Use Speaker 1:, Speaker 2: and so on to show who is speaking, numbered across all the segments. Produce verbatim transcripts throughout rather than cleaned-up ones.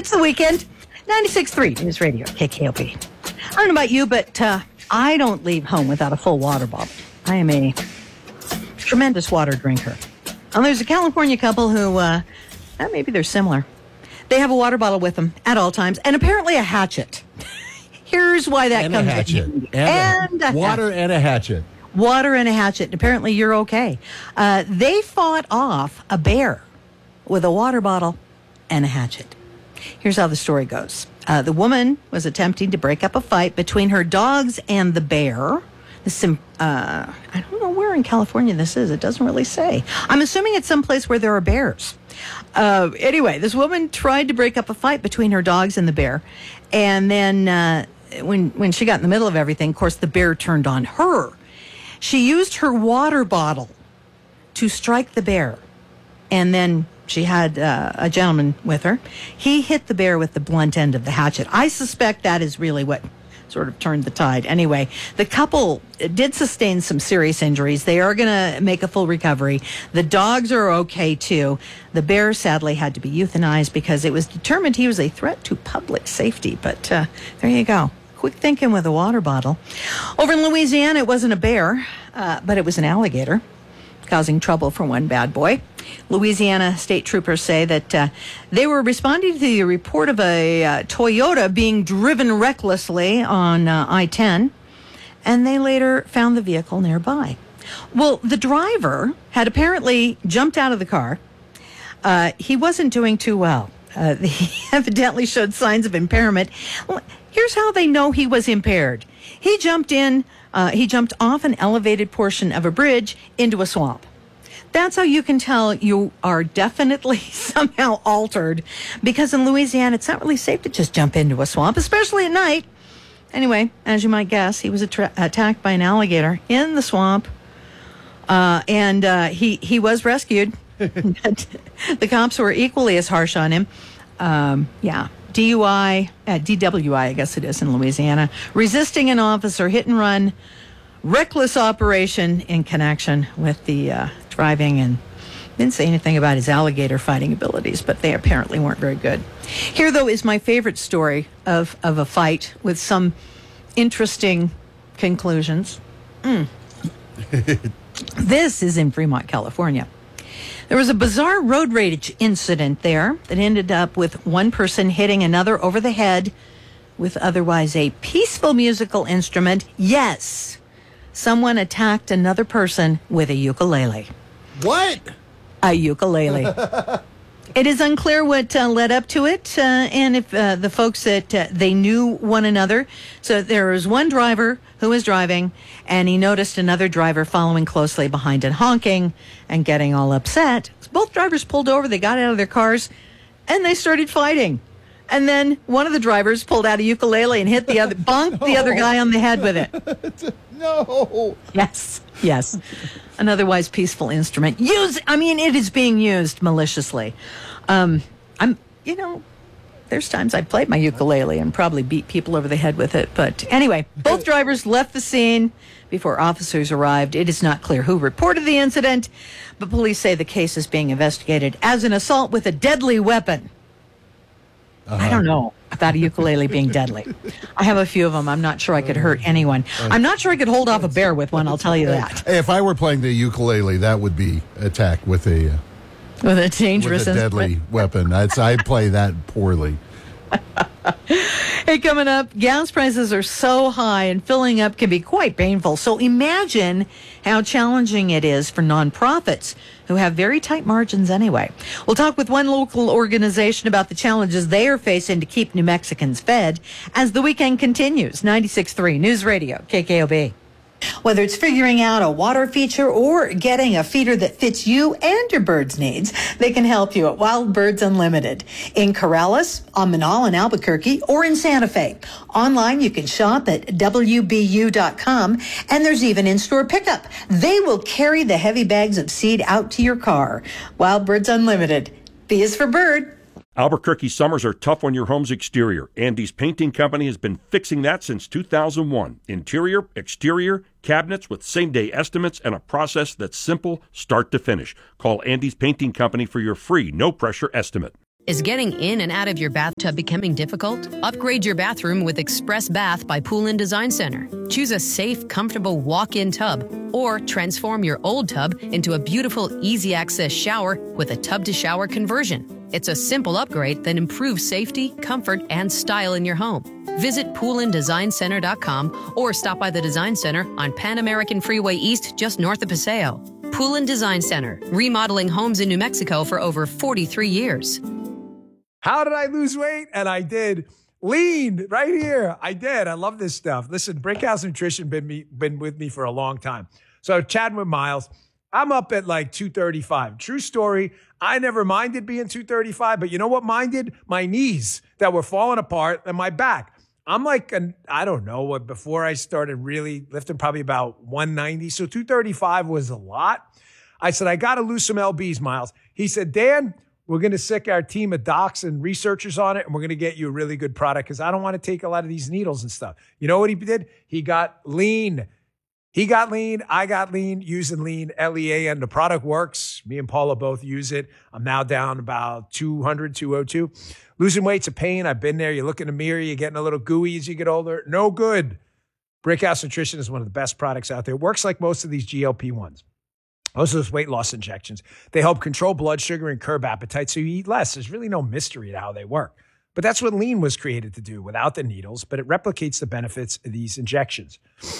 Speaker 1: It's the weekend. ninety-six point three News Radio, K K O B. I don't know about you, but uh, I don't leave home without a full water bottle. I am a tremendous water drinker. And there's a California couple who, uh, eh, maybe they're similar. They have a water bottle with them at all times, and apparently a hatchet. Here's why that
Speaker 2: and
Speaker 1: comes
Speaker 2: a hatchet.
Speaker 1: in.
Speaker 2: And, and a, a water hatchet. and a hatchet.
Speaker 1: Water and a hatchet. And apparently you're okay. Uh, they fought off a bear with a water bottle and a hatchet. Here's how the story goes. Uh, the woman was attempting to break up a fight between her dogs and the bear. This, uh, I don't know where in California this is. It doesn't really say. I'm assuming it's someplace where there are bears. Uh, anyway, this woman tried to break up a fight between her dogs and the bear. And then uh, when, when she got in the middle of everything, of course, the bear turned on her. She used her water bottle to strike the bear. And then she had uh, a gentleman with her. He hit the bear with the blunt end of the hatchet. I suspect that is really what sort of turned the tide. Anyway, the couple did sustain some serious injuries. They are going to make a full recovery. The dogs are okay, too. The bear, sadly, had to be euthanized because it was determined he was a threat to public safety. But uh, there you go. Quick thinking with a water bottle. Over in Louisiana, it wasn't a bear, uh, but it was an alligator, causing trouble for one bad boy. Louisiana state troopers say that uh, they were responding to the report of a uh, Toyota being driven recklessly on uh, I ten, and they later found the vehicle nearby. Well, the driver had apparently jumped out of the car. Uh, he wasn't doing too well. Uh, he evidently showed signs of impairment. Well, here's how they know he was impaired. He jumped in, uh, he jumped off an elevated portion of a bridge into a swamp. That's how you can tell you are definitely somehow altered, because in Louisiana, it's not really safe to just jump into a swamp, especially at night. Anyway, as you might guess, he was attra- attacked by an alligator in the swamp, uh, and uh, he, he was rescued. The cops were equally as harsh on him. Um, yeah, D U I, uh, D W I, I guess it is in Louisiana, resisting an officer, hit and run, reckless operation in connection with the uh, driving, and didn't say anything about his alligator fighting abilities, but they apparently weren't very good. Here, though, is my favorite story of, of a fight with some interesting conclusions. Mm. This is in Fremont, California. There was a bizarre road rage incident there that ended up with one person hitting another over the head with otherwise a peaceful musical instrument. Yes, someone attacked another person with a ukulele.
Speaker 2: What?
Speaker 1: A ukulele. It is unclear what uh, led up to it, uh, and if uh, the folks that uh, they knew one another. So there was one driver who was driving, and he noticed another driver following closely behind and honking and getting all upset. So both drivers pulled over, they got out of their cars, and they started fighting. And then one of the drivers pulled out a ukulele and hit the other, bonked no. the other guy on the head with it.
Speaker 2: No.
Speaker 1: Yes, yes. An otherwise peaceful instrument. Use, I mean, it is being used maliciously. Um, I'm, you know, there's times I've played my ukulele and probably beat people over the head with it. But anyway, both drivers left the scene before officers arrived. It is not clear who reported the incident, but police say the case is being investigated as an assault with a deadly weapon. Uh-huh. I don't know about a ukulele being deadly. I have a few of them. I'm not sure I could hurt anyone. I'm not sure I could hold off a bear with one, I'll tell you that.
Speaker 2: If I were playing the ukulele, that would be attack with a... Uh,
Speaker 1: with a dangerous
Speaker 2: with a deadly weapon. I'd, I'd play that poorly.
Speaker 1: Hey, coming up, gas prices are so high and filling up can be quite painful. So imagine how challenging it is for nonprofits who have very tight margins anyway. We'll talk with one local organization about the challenges they are facing to keep New Mexicans fed as the weekend continues. ninety-six point three News Radio, K K O B. Whether it's figuring out a water feature or getting a feeder that fits you and your bird's needs, they can help you at Wild Birds Unlimited. In Corrales, on Manal in Albuquerque, or in Santa Fe. Online, you can shop at W B U dot com, and there's even in-store pickup. They will carry the heavy bags of seed out to your car. Wild Birds Unlimited. B is for bird.
Speaker 3: Albuquerque summers are tough on your home's exterior. Andy's Painting Company has been fixing that since two thousand one. Interior, exterior, cabinets with same-day estimates and a process that's simple start to finish. Call Andy's Painting Company for your free, no-pressure estimate.
Speaker 4: Is getting in and out of your bathtub becoming difficult? Upgrade your bathroom with Express Bath by Poolin Design Center. Choose a safe, comfortable walk-in tub or transform your old tub into a beautiful, easy-access shower with a tub-to-shower conversion. It's a simple upgrade that improves safety, comfort, and style in your home. Visit poolin design center dot com or stop by the Design Center on Pan American Freeway East just north of Paseo. Poolin Design Center, remodeling homes in New Mexico for over forty-three years.
Speaker 5: How did I lose weight? And I did. Lean right here. I did. I love this stuff. Listen, Brickhouse Nutrition been me been with me for a long time. So chatting with Miles, I'm up at like two thirty-five. True story. I never minded being two thirty-five, but you know what minded? My knees that were falling apart and my back. I'm like, an, I don't know what, before I started really lifting, probably about one ninety. So two thirty-five was a lot. I said, I got to lose some L Bs, Miles. He said, Dan, we're going to sick our team of docs and researchers on it, and we're going to get you a really good product because I don't want to take a lot of these needles and stuff. You know what he did? He got lean. He got lean. I got lean using lean, L E A N. The product works. Me and Paula both use it. I'm now down about two hundred, two oh two. Losing weight's a pain. I've been there. You look in the mirror, you're getting a little gooey as you get older. No good. Brickhouse Nutrition is one of the best products out there. It works like most of these G L P ones. Most of those weight loss injections. They help control blood sugar and curb appetite so you eat less. There's really no mystery to how they work. But that's what lean was created to do without the needles, but it replicates the benefits of these injections.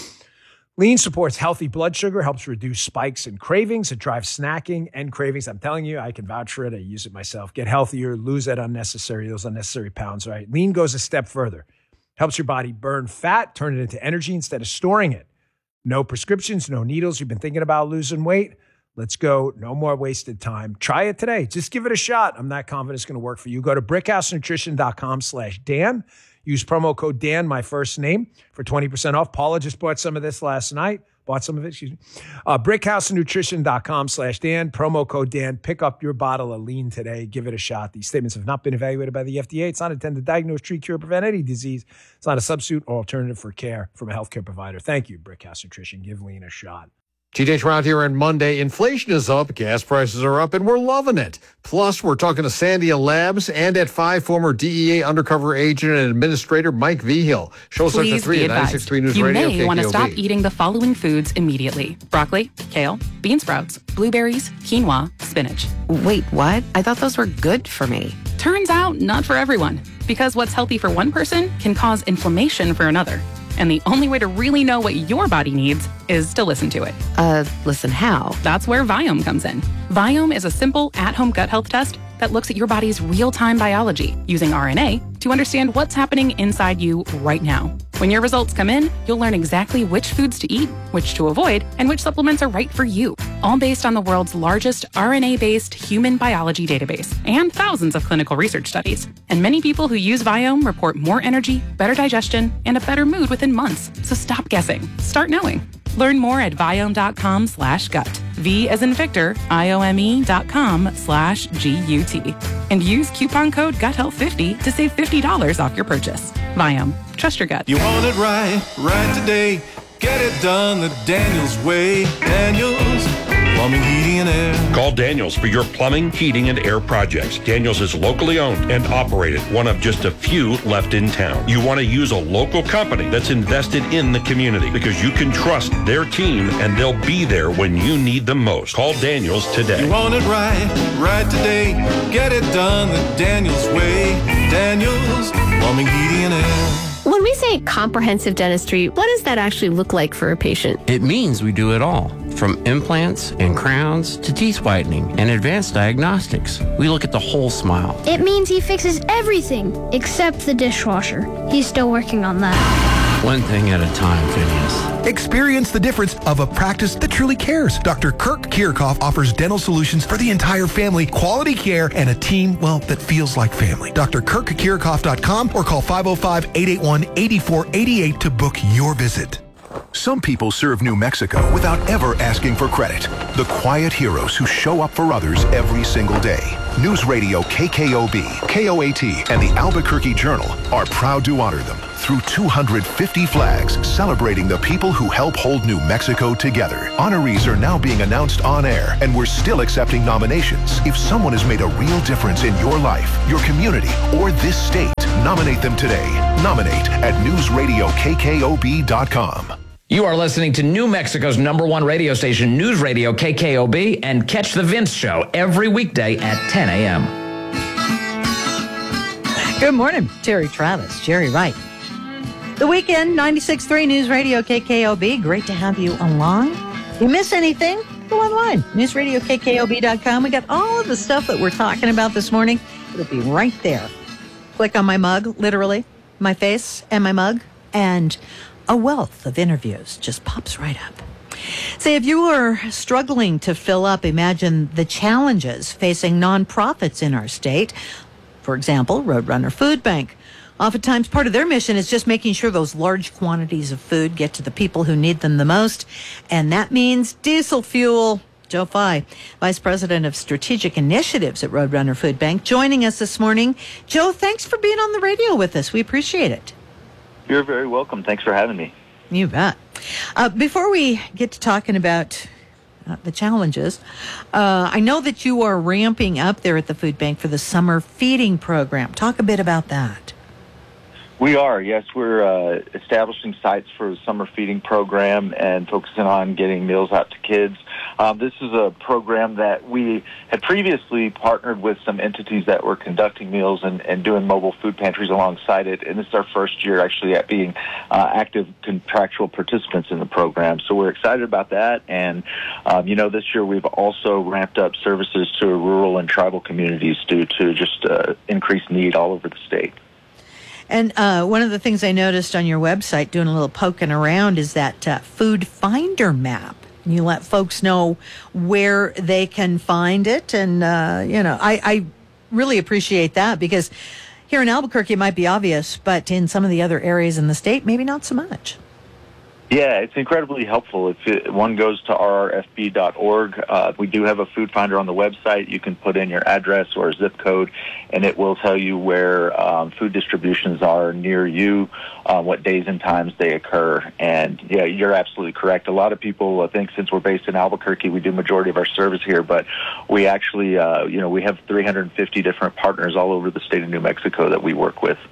Speaker 5: Lean supports healthy blood sugar, helps reduce spikes and cravings. It drives snacking and cravings. I'm telling you, I can vouch for it. I use it myself. Get healthier, lose that unnecessary, those unnecessary pounds, right? Lean goes a step further. Helps your body burn fat, turn it into energy instead of storing it. No prescriptions, no needles. You've been thinking about losing weight? Let's go. No more wasted time. Try it today. Just give it a shot. I'm not confident it's going to work for you. Go to brickhousenutrition.com slash Dan. Use promo code Dan, my first name, for twenty percent off. Paula just bought some of this last night. Bought some of it, excuse me. Uh, brickhousenutrition.com slash Dan. Promo code Dan. Pick up your bottle of lean today. Give it a shot. These statements have not been evaluated by the F D A. It's not intended to diagnose, treat, cure, prevent any disease. It's not a substitute or alternative for care from a healthcare provider. Thank you, Brickhouse Nutrition. Give lean a shot.
Speaker 2: G J around here on Monday. Inflation is up, gas prices are up, and we're loving it. Plus, we're talking to Sandia Labs and at five, former D E A undercover agent and administrator Mike Vigil. Show us up to three at ninety-six point three News
Speaker 6: you
Speaker 2: Radio.
Speaker 6: You may want to stop eating the following foods immediately: broccoli, kale, bean sprouts, blueberries, quinoa, spinach.
Speaker 7: Wait, what? I thought those were good for me.
Speaker 6: Turns out, not for everyone. Because what's healthy for one person can cause inflammation for another. And the only way to really know what your body needs is to listen to it.
Speaker 7: Uh, listen how?
Speaker 6: That's where Viome comes in. Viome is a simple at-home gut health test that looks at your body's real-time biology using R N A to understand what's happening inside you right now. When your results come in, you'll learn exactly which foods to eat, which to avoid, and which supplements are right for you. All based on the world's largest R N A-based human biology database and thousands of clinical research studies. And many people who use Viome report more energy, better digestion, and a better mood within months. So stop guessing. Start knowing. Learn more at Viome.com slash gut. V as in Victor, I-O-M-E dot com slash G-U-T. And use coupon code gut health fifty to save fifty dollars off your purchase. Viome. Trust your gut.
Speaker 8: You want it right, right today. Get it done the Daniels way. Daniels Plumbing, Heating, and Air.
Speaker 3: Call Daniels for your plumbing, heating, and air projects. Daniels is locally owned and operated, one of just a few left in town. You want to use a local company that's invested in the community because you can trust their team and they'll be there when you need them most. Call Daniels today.
Speaker 8: You want it right, right today. Get it done the Daniels way. Daniels Plumbing, Heating, and Air.
Speaker 9: When we say comprehensive dentistry, what does that actually look like for a patient?
Speaker 10: It means we do it all, from implants and crowns to teeth whitening and advanced diagnostics. We look at the whole smile.
Speaker 11: It means he fixes everything except the dishwasher. He's still working on that.
Speaker 10: One thing at a time, Phineas.
Speaker 12: Experience the difference of a practice that truly cares. Doctor Kirk Kirchhoff offers dental solutions for the entire family, quality care, and a team, well, that feels like family. D R Kirk Kirchhoff dot com or call five oh five, eight eight one, eight four eight eight to book your visit.
Speaker 13: Some people serve New Mexico without ever asking for credit. The quiet heroes who show up for others every single day. News Radio K K O B, K O A T, and the Albuquerque Journal are proud to honor them through two hundred fifty flags celebrating the people who help hold New Mexico together. Honorees are now being announced on air, and we're still accepting nominations. If someone has made a real difference in your life, your community, or this state, nominate them today. Nominate at news radio K K O B dot com.
Speaker 14: You are listening to New Mexico's number one radio station, News Radio K K O B, and catch The Vince Show every weekday at ten a.m.
Speaker 1: Good morning, Terry Travis, Jerry Wright. The Weekend, ninety-six point three News Radio K K O B. Great to have you along. If you miss anything, go online, news radio K K O B dot com. We got all of the stuff that we're talking about this morning. It'll be right there. Click on my mug, literally, my face and my mug, and a wealth of interviews just pops right up. Say, if you are struggling to fill up, imagine the challenges facing nonprofits in our state. For example, Roadrunner Food Bank. Oftentimes, part of their mission is just making sure those large quantities of food get to the people who need them the most. And that means diesel fuel. Joe Fye, Vice President of Strategic Initiatives at Roadrunner Food Bank, joining us this morning. Joe, thanks for being on the radio with us. We appreciate it.
Speaker 15: You're very welcome. Thanks for having me.
Speaker 1: You bet. Uh, before we get to talking about uh, the challenges, uh, I know that you are ramping up there at the food bank for the summer feeding program. Talk a bit about that.
Speaker 15: We are, yes. We're uh, establishing sites for the summer feeding program and focusing on getting meals out to kids. Um, this is a program that we had previously partnered with some entities that were conducting meals and, and doing mobile food pantries alongside it. And this is our first year actually at being uh, active contractual participants in the program. So we're excited about that. And, um, you know, this year we've also ramped up services to rural and tribal communities due to just uh, increased need all over the state.
Speaker 1: And uh, one of the things I noticed on your website, doing a little poking around, is that uh, food finder map. You let folks know where they can find it. And, uh, you know, I, I really appreciate that, because here in Albuquerque it might be obvious, but in some of the other areas in the state, maybe not so much.
Speaker 15: Yeah, it's incredibly helpful. If it, one goes to R R F B dot org, uh, we do have a food finder on the website. You can put in your address or zip code, and it will tell you where um, food distributions are near you, uh, what days and times they occur. And, yeah, you're absolutely correct. A lot of people, I think, since we're based in Albuquerque, we do majority of our service here, but we actually, uh, you know, we have three hundred fifty different partners all over the state of New Mexico that we work with.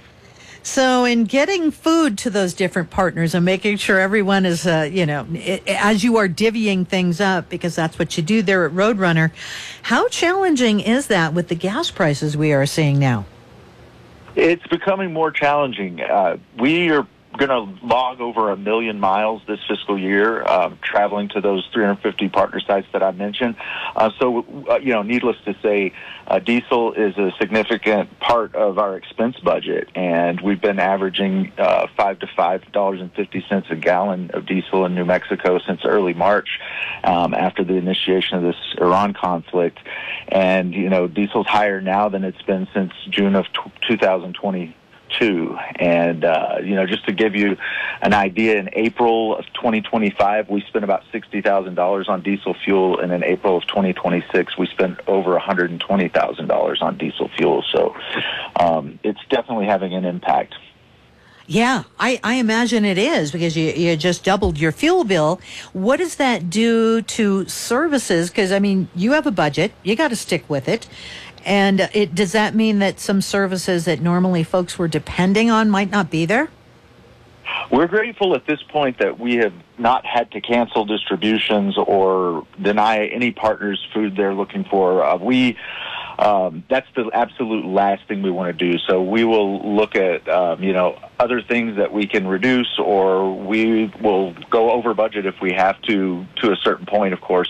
Speaker 1: So in getting food to those different partners and making sure everyone is, uh, you know, it, as you are divvying things up, because that's what you do there at Roadrunner, how challenging is that with the gas prices we are seeing now?
Speaker 15: It's becoming more challenging. Uh, we are going to log over a million miles this fiscal year, um, traveling to those three hundred fifty partner sites that I mentioned. Uh, so, uh, you know, needless to say, uh, diesel is a significant part of our expense budget, and we've been averaging uh, five to five dollars and fifty cents a gallon of diesel in New Mexico since early March, um, after the initiation of this Iran conflict. And you know, diesel's higher now than it's been since June of two thousand twenty. Two. And, uh, you know, just to give you an idea, in April of twenty twenty-five, we spent about sixty thousand dollars on diesel fuel, and in April of twenty twenty-six, we spent over one hundred twenty thousand dollars on diesel fuel. So um, it's definitely having an impact.
Speaker 1: Yeah, I, I imagine it is, because you, you just doubled your fuel bill. What does that do to services? Because, I mean, you have a budget. You got to stick with it. And it, does that mean that some services that normally folks were depending on might not be there?
Speaker 15: We're grateful at this point that we have not had to cancel distributions or deny any partners food they're looking for. Uh, we um, that's the absolute last thing we want to do. So we will look at um, you know other things that we can reduce, or we will go over budget if we have to to a certain point, of course.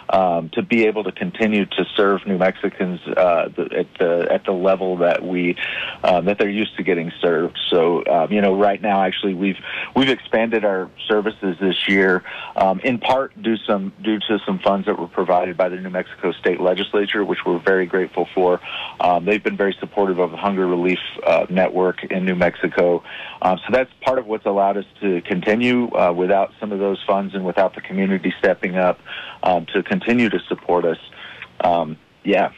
Speaker 15: um, to be able to continue to serve New Mexicans uh, the, at the at the level that we uh, that they're used to getting served. So um, you know, right now actually we've we've expanded our services this year, um, in part due some due to some funds that were provided by the New Mexico State Legislature, which we're very grateful for. Um, they've been very supportive of the Hunger Relief uh, Network in New Mexico. Um, so that's part of what's allowed us to continue uh, without some of those funds and without the community stepping up um, to continue to support us. Um, yeah.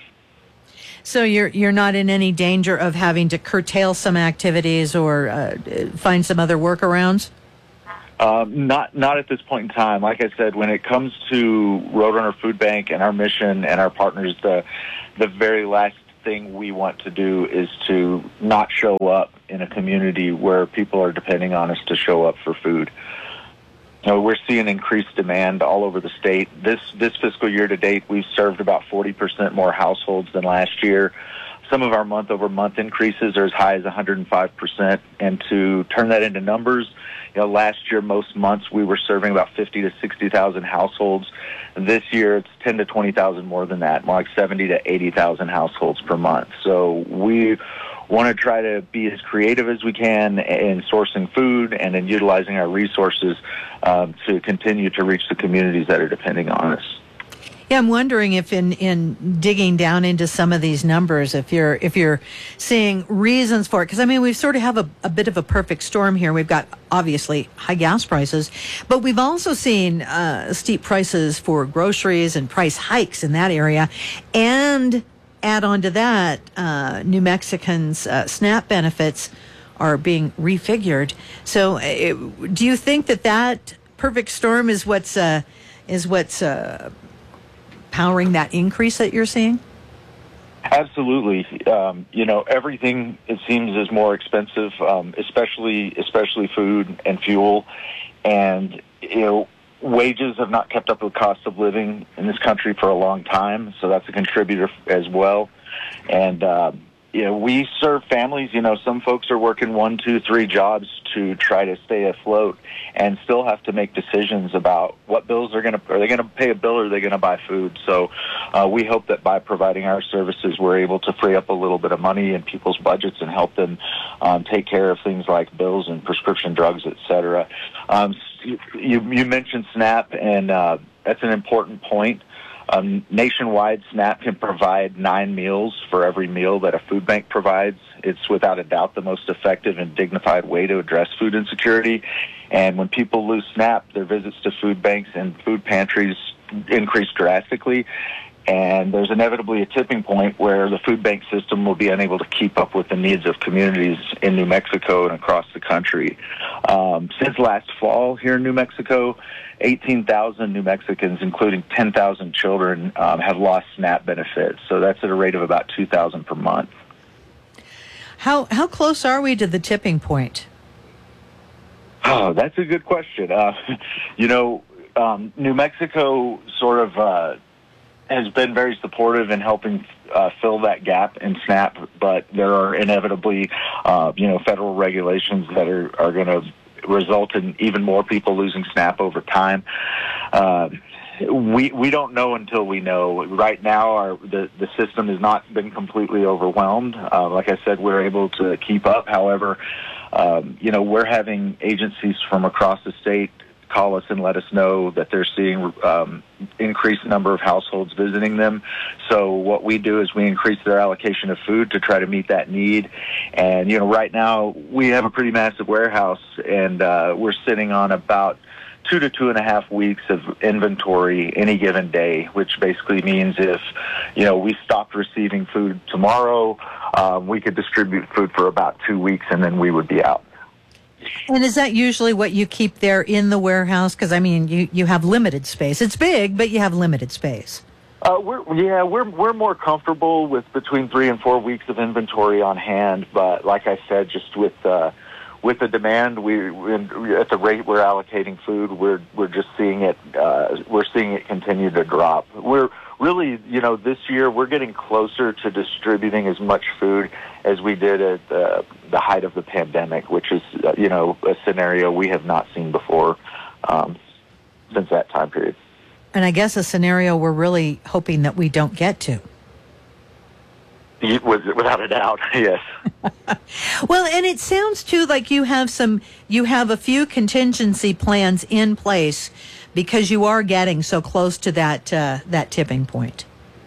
Speaker 1: So you're you're not in any danger of having to curtail some activities or uh, find some other workarounds?
Speaker 15: Um, not not at this point in time. Like I said, when it comes to Roadrunner Food Bank and our mission and our partners, the the very last thing we want to do is to not show up in a community where people are depending on us to show up for food. You know, we're seeing increased demand all over the state. This this fiscal year to date, we've served about forty percent more households than last year. Some of our month-over-month increases are as high as one hundred five percent. And to turn that into numbers, you know, last year, most months, we were serving about fifty to sixty thousand households. And this year, it's ten to twenty thousand more than that, more like seventy to eighty thousand households per month. So we want to try to be as creative as we can in sourcing food and in utilizing our resources um, to continue to reach the communities that are depending on us.
Speaker 1: Yeah, I'm wondering if in, in digging down into some of these numbers, if you're if you're seeing reasons for it, because I mean we sort of have a, a bit of a perfect storm here. We've got obviously high gas prices, but we've also seen uh, steep prices for groceries and price hikes in that area, and add on to that, uh, New Mexicans' uh, SNAP benefits are being refigured. So, uh, do you think that that perfect storm is what's uh, is what's uh, powering that increase that you're seeing?
Speaker 15: Absolutely. Um, you know, everything, it seems, is more expensive, um, especially especially food and fuel. And, you know, wages have not kept up with the cost of living in this country for a long time, so that's a contributor as well. And, uh, you know, we serve families. You know, some folks are working one, two, three jobs to try to stay afloat and still have to make decisions about what bills they're going to, are they going to pay a bill or are they going to buy food? So uh, we hope that by providing our services, we're able to free up a little bit of money in people's budgets and help them um, take care of things like bills and prescription drugs, et cetera. Um, you, you mentioned SNAP, and uh, that's an important point. Um, nationwide, SNAP can provide nine meals for every meal that a food bank provides. It's without a doubt the most effective and dignified way to address food insecurity. And when people lose SNAP, their visits to food banks and food pantries increase drastically. And there's inevitably a tipping point where the food bank system will be unable to keep up with the needs of communities in New Mexico and across the country. Um, since last fall here in New Mexico, eighteen thousand New Mexicans, including ten thousand children, um, have lost SNAP benefits. So that's at a rate of about two thousand per month.
Speaker 1: How how close are we to the tipping point?
Speaker 15: Oh, that's a good question. Uh, you know, um, New Mexico sort of uh, has been very supportive in helping uh, fill that gap in SNAP, but there are inevitably, uh, you know, federal regulations that are, are going to result in even more people losing SNAP over time. Uh, we we don't know until we know. Right now, our the, the system has not been completely overwhelmed. Uh, like I said, we're able to keep up. However, um, you know, we're having agencies from across the state call us and let us know that they're seeing um, increased number of households visiting them. So what we do is we increase their allocation of food to try to meet that need. And, you know, right now we have a pretty massive warehouse, and uh, we're sitting on about two to two and a half weeks of inventory any given day, which basically means if, you know, we stopped receiving food tomorrow, um, we could distribute food for about two weeks and then we would be out.
Speaker 1: And is that usually what you keep there in the warehouse? Because, I mean, you, you have limited space. It's big, but you have limited space.
Speaker 15: Uh, we're, yeah, we're we're more comfortable with between three and four weeks of inventory on hand. But like I said, just with uh, with the demand, we at the rate we're allocating food, we're we're just seeing it uh, we're seeing it continue to drop. We're really, you know, this year we're getting closer to distributing as much food as we did at uh, the height of the pandemic, which is, uh, you know, a scenario we have not seen before um, since that time period.
Speaker 1: And I guess a scenario we're really hoping that we don't get to.
Speaker 15: Without a doubt, yes.
Speaker 1: Well, and it sounds too like you have some, you have a few contingency plans in place because you are getting so close to that uh, that tipping point.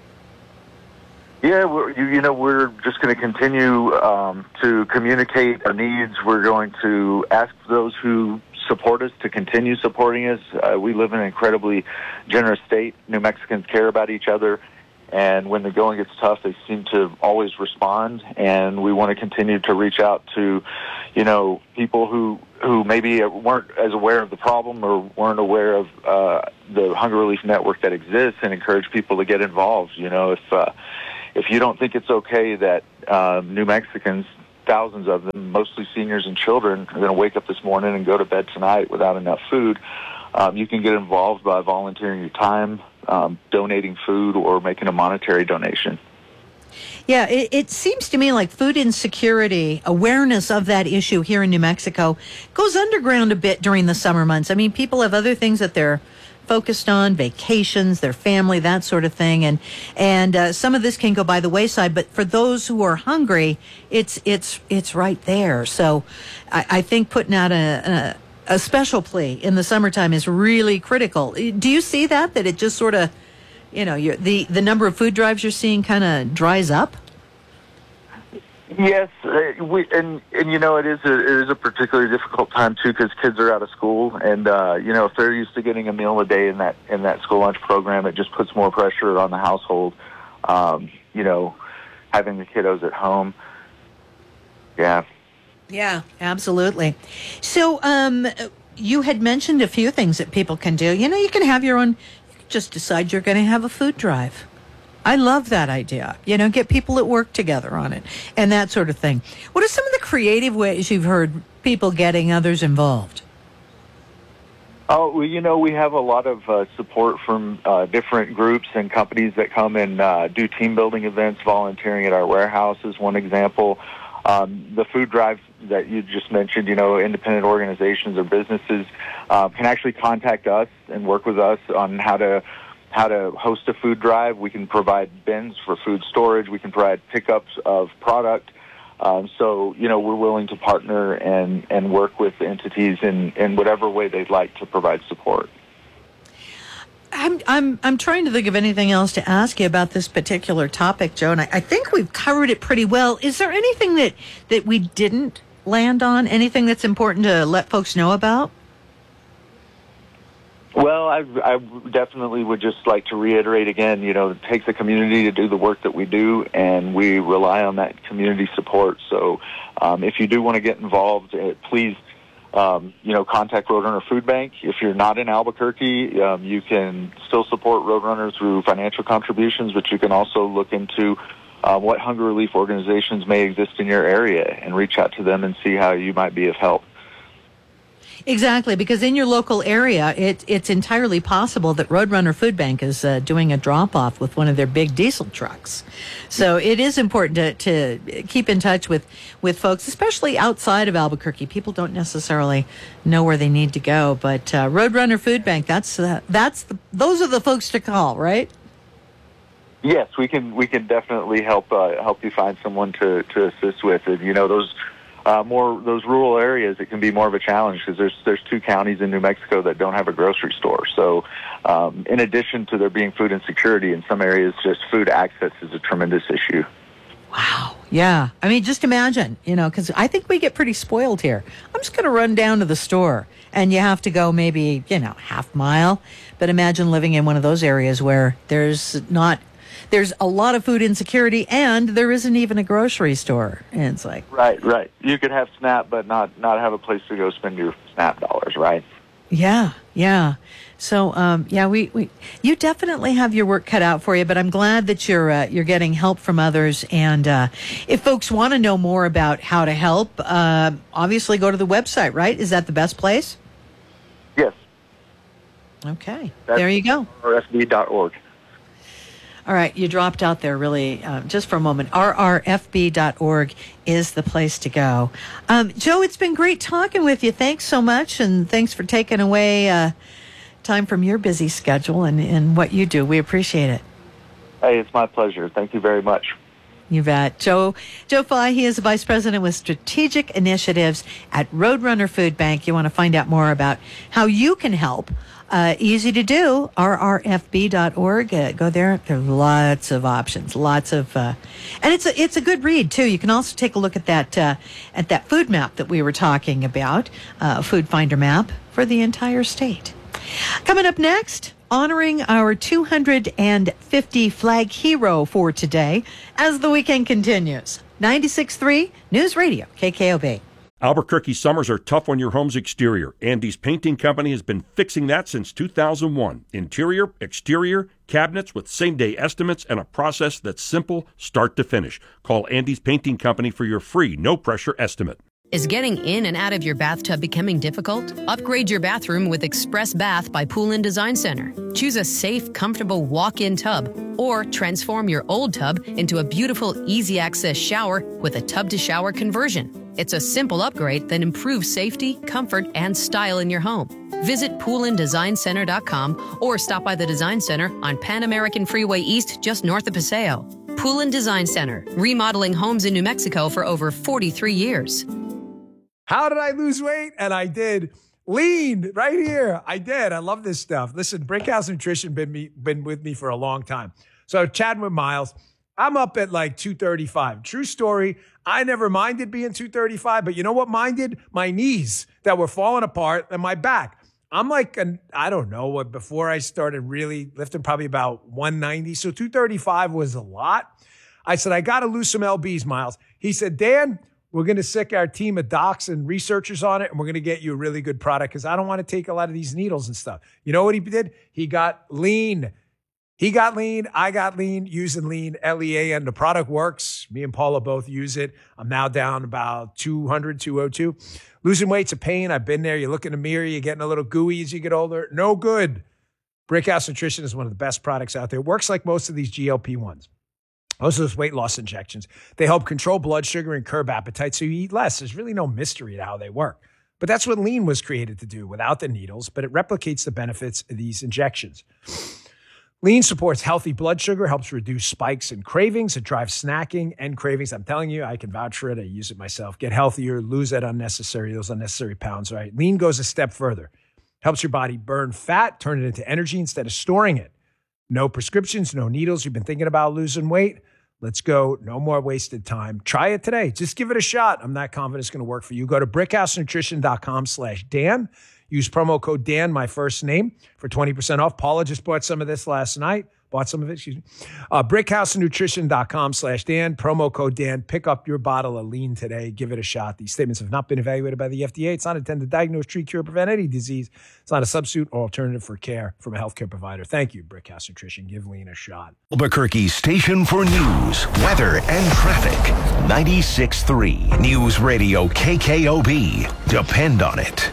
Speaker 15: Yeah, we're, you, you know, we're just going to continue um, to communicate our needs. We're going to ask those who support us to continue supporting us. Uh, we live in an incredibly generous state. New Mexicans care about each other. And when the going gets tough, they seem to always respond. And we want to continue to reach out to, you know, people who, who maybe weren't as aware of the problem or weren't aware of uh, the Hunger Relief Network that exists, and encourage people to get involved. You know, if uh, if you don't think it's okay that uh, New Mexicans, thousands of them, mostly seniors and children, are going to wake up this morning and go to bed tonight without enough food, um, you can get involved by volunteering your time, Um, donating food, or making a monetary donation.
Speaker 1: Yeah, it, it seems to me like food insecurity, awareness of that issue here in New Mexico goes underground a bit during the summer months. I mean, people have other things that they're focused on, vacations, their family, that sort of thing, and and uh, some of this can go by the wayside. But for those who are hungry, it's it's it's right there. So I, I think putting out a, a a special plea in the summertime is really critical. Do you see that, that it just sort of, you know, you're, the, the number of food drives you're seeing kind of dries up?
Speaker 15: Yes, uh, we, and, and, you know, it is a, it is a particularly difficult time, too, because kids are out of school. And, uh, you know, if they're used to getting a meal a day in that in that school lunch program, it just puts more pressure on the household, um, you know, having the kiddos at home. Yeah.
Speaker 1: Yeah, absolutely. So um, you had mentioned a few things that people can do. You know, you can have your own, you can just decide you're going to have a food drive. I love that idea. You know, get people at work together on it and that sort of thing. What are some of the creative ways you've heard people getting others involved?
Speaker 15: Oh, well, you know, we have a lot of uh, support from uh, different groups and companies that come and uh, do team building events. Volunteering at our warehouse is one example. Um, the food drive that you just mentioned, you know, independent organizations or businesses uh, can actually contact us and work with us on how to how to host a food drive. We can provide bins for food storage. We can provide pickups of product. Um, so, you know, we're willing to partner and, and work with entities in, in whatever way they'd like to provide support.
Speaker 1: I'm I'm I'm trying to think of anything else to ask you about this particular topic, Joe, and I, I think we've covered it pretty well. Is there anything that, that we didn't land on? Anything that's important to let folks know about?
Speaker 15: Well, I, I definitely would just like to reiterate again, you know, it takes a community to do the work that we do, and we rely on that community support. So um, if you do want to get involved, uh, please Um, you know, contact Roadrunner Food Bank. If you're not in Albuquerque, um, you can still support Roadrunner through financial contributions, but you can also look into uh, what hunger relief organizations may exist in your area and reach out to them and see how you might be of help.
Speaker 1: Exactly, because in your local area, it, it's entirely possible that Roadrunner Food Bank is uh, doing a drop-off with one of their big diesel trucks. So it is important to, to keep in touch with, with folks, especially outside of Albuquerque. People don't necessarily know where they need to go, but uh, Roadrunner Food Bank, that's uh, that's the, those are the folks to call, right?
Speaker 15: Yes, we can we can definitely help uh, help you find someone to, to assist with it. You know, those Uh, more those rural areas, it can be more of a challenge because there's there's two counties in New Mexico that don't have a grocery store. So, um, in addition to there being food insecurity in some areas, just food access is a tremendous issue.
Speaker 1: Wow. Yeah. I mean, just imagine, you know, because I think we get pretty spoiled here. I'm just going to run down to the store, and you have to go maybe, you know, half mile. But imagine living in one of those areas where there's not. There's a lot of food insecurity, and there isn't even a grocery store. And it's like...
Speaker 15: Right, right. You could have SNAP, but not, not have a place to go spend your SNAP dollars, right?
Speaker 1: Yeah, yeah. So, um, yeah, we, we you definitely have your work cut out for you, but I'm glad that you're uh, you're getting help from others. And uh, if folks want to know more about how to help, uh, obviously go to the website, right? Is that the best place?
Speaker 15: Yes.
Speaker 1: Okay,
Speaker 15: That's
Speaker 1: there you go.
Speaker 15: R F B dot org.
Speaker 1: All right, you dropped out there really uh, just for a moment. R R F B dot org is the place to go. Um, Joe, it's been great talking with you. Thanks so much, and thanks for taking away uh, time from your busy schedule and, and what you do. We appreciate it.
Speaker 15: Hey, it's my pleasure. Thank you very much.
Speaker 1: You bet. Joe Joe Fly, he is a vice president with strategic initiatives at Roadrunner Food Bank. You want to find out more about how you can help. Uh, easy to do, R R F B dot org. Uh, go there. There are lots of options, lots of, uh, and it's a it's a good read too. You can also take a look at that uh, at that food map that we were talking about, uh, Food Finder map for the entire state. Coming up next, honoring our two hundred fifty flag hero for today as the weekend continues. ninety-six point three News Radio, K K O B.
Speaker 3: Albuquerque summers are tough on your home's exterior. Andy's Painting Company has been fixing that since two thousand one. Interior, exterior, cabinets with same-day estimates and a process that's simple start to finish. Call Andy's Painting Company for your free, no-pressure estimate.
Speaker 4: Is getting in and out of your bathtub becoming difficult? Upgrade your bathroom with Express Bath by Poolin Design Center. Choose a safe, comfortable walk-in tub or transform your old tub into a beautiful, easy-access shower with a tub-to-shower conversion. It's a simple upgrade that improves safety, comfort, and style in your home. Visit poolin design center dot com or stop by the Design Center on Pan American Freeway East just north of Paseo. Poolin Design Center, remodeling homes in New Mexico for over forty-three years.
Speaker 5: How did I lose weight? And I did. Lean right here. I did. I love this stuff. Listen, Brickhouse Nutrition been me been with me for a long time. So chatting with Miles, I'm up at like two thirty-five. True story. I never minded being two thirty-five, but you know what minded? My knees that were falling apart and my back. I'm like, an, I don't know what, before I started really lifting, probably about one ninety. So two thirty-five was a lot. I said, I got to lose some L Bs, Miles. He said, Dan, we're going to sick our team of docs and researchers on it, and we're going to get you a really good product because I don't want to take a lot of these needles and stuff. You know what he did? He got lean. He got lean. I got lean using lean, L E A, and the product works. Me and Paula both use it. I'm now down about two hundred, two oh two. Losing weight's a pain. I've been there. You look in the mirror, you're getting a little gooey as you get older. No good. Brickhouse Nutrition is one of the best products out there. It works like most of these G L P ones. Most of those weight loss injections. They help control blood sugar and curb appetite so you eat less. There's really no mystery to how they work. But that's what lean was created to do without the needles, but it replicates the benefits of these injections. Lean supports healthy blood sugar, helps reduce spikes and cravings. It drives snacking and cravings. I'm telling you, I can vouch for it. I use it myself. Get healthier, lose that unnecessary, those unnecessary pounds, right? Lean goes a step further. Helps your body burn fat, turn it into energy instead of storing it. No prescriptions, no needles. You've been thinking about losing weight? Let's go. No more wasted time. Try it today. Just give it a shot. I'm not confident it's going to work for you. Go to brickhousenutrition.com slash Dan. Use promo code Dan, my first name, for twenty percent off. Paula just bought some of this last night. Bought some of it, excuse me. Uh, brickhousenutrition.com slash Dan. Promo code Dan. Pick up your bottle of lean today. Give it a shot. These statements have not been evaluated by the F D A. It's not intended to diagnose, treat, cure, prevent any disease. It's not a substitute or alternative for care from a healthcare provider. Thank you, Brickhouse Nutrition. Give lean a shot.
Speaker 13: Albuquerque's station for news, weather, and traffic. ninety-six point three News Radio K K O B. Depend on it.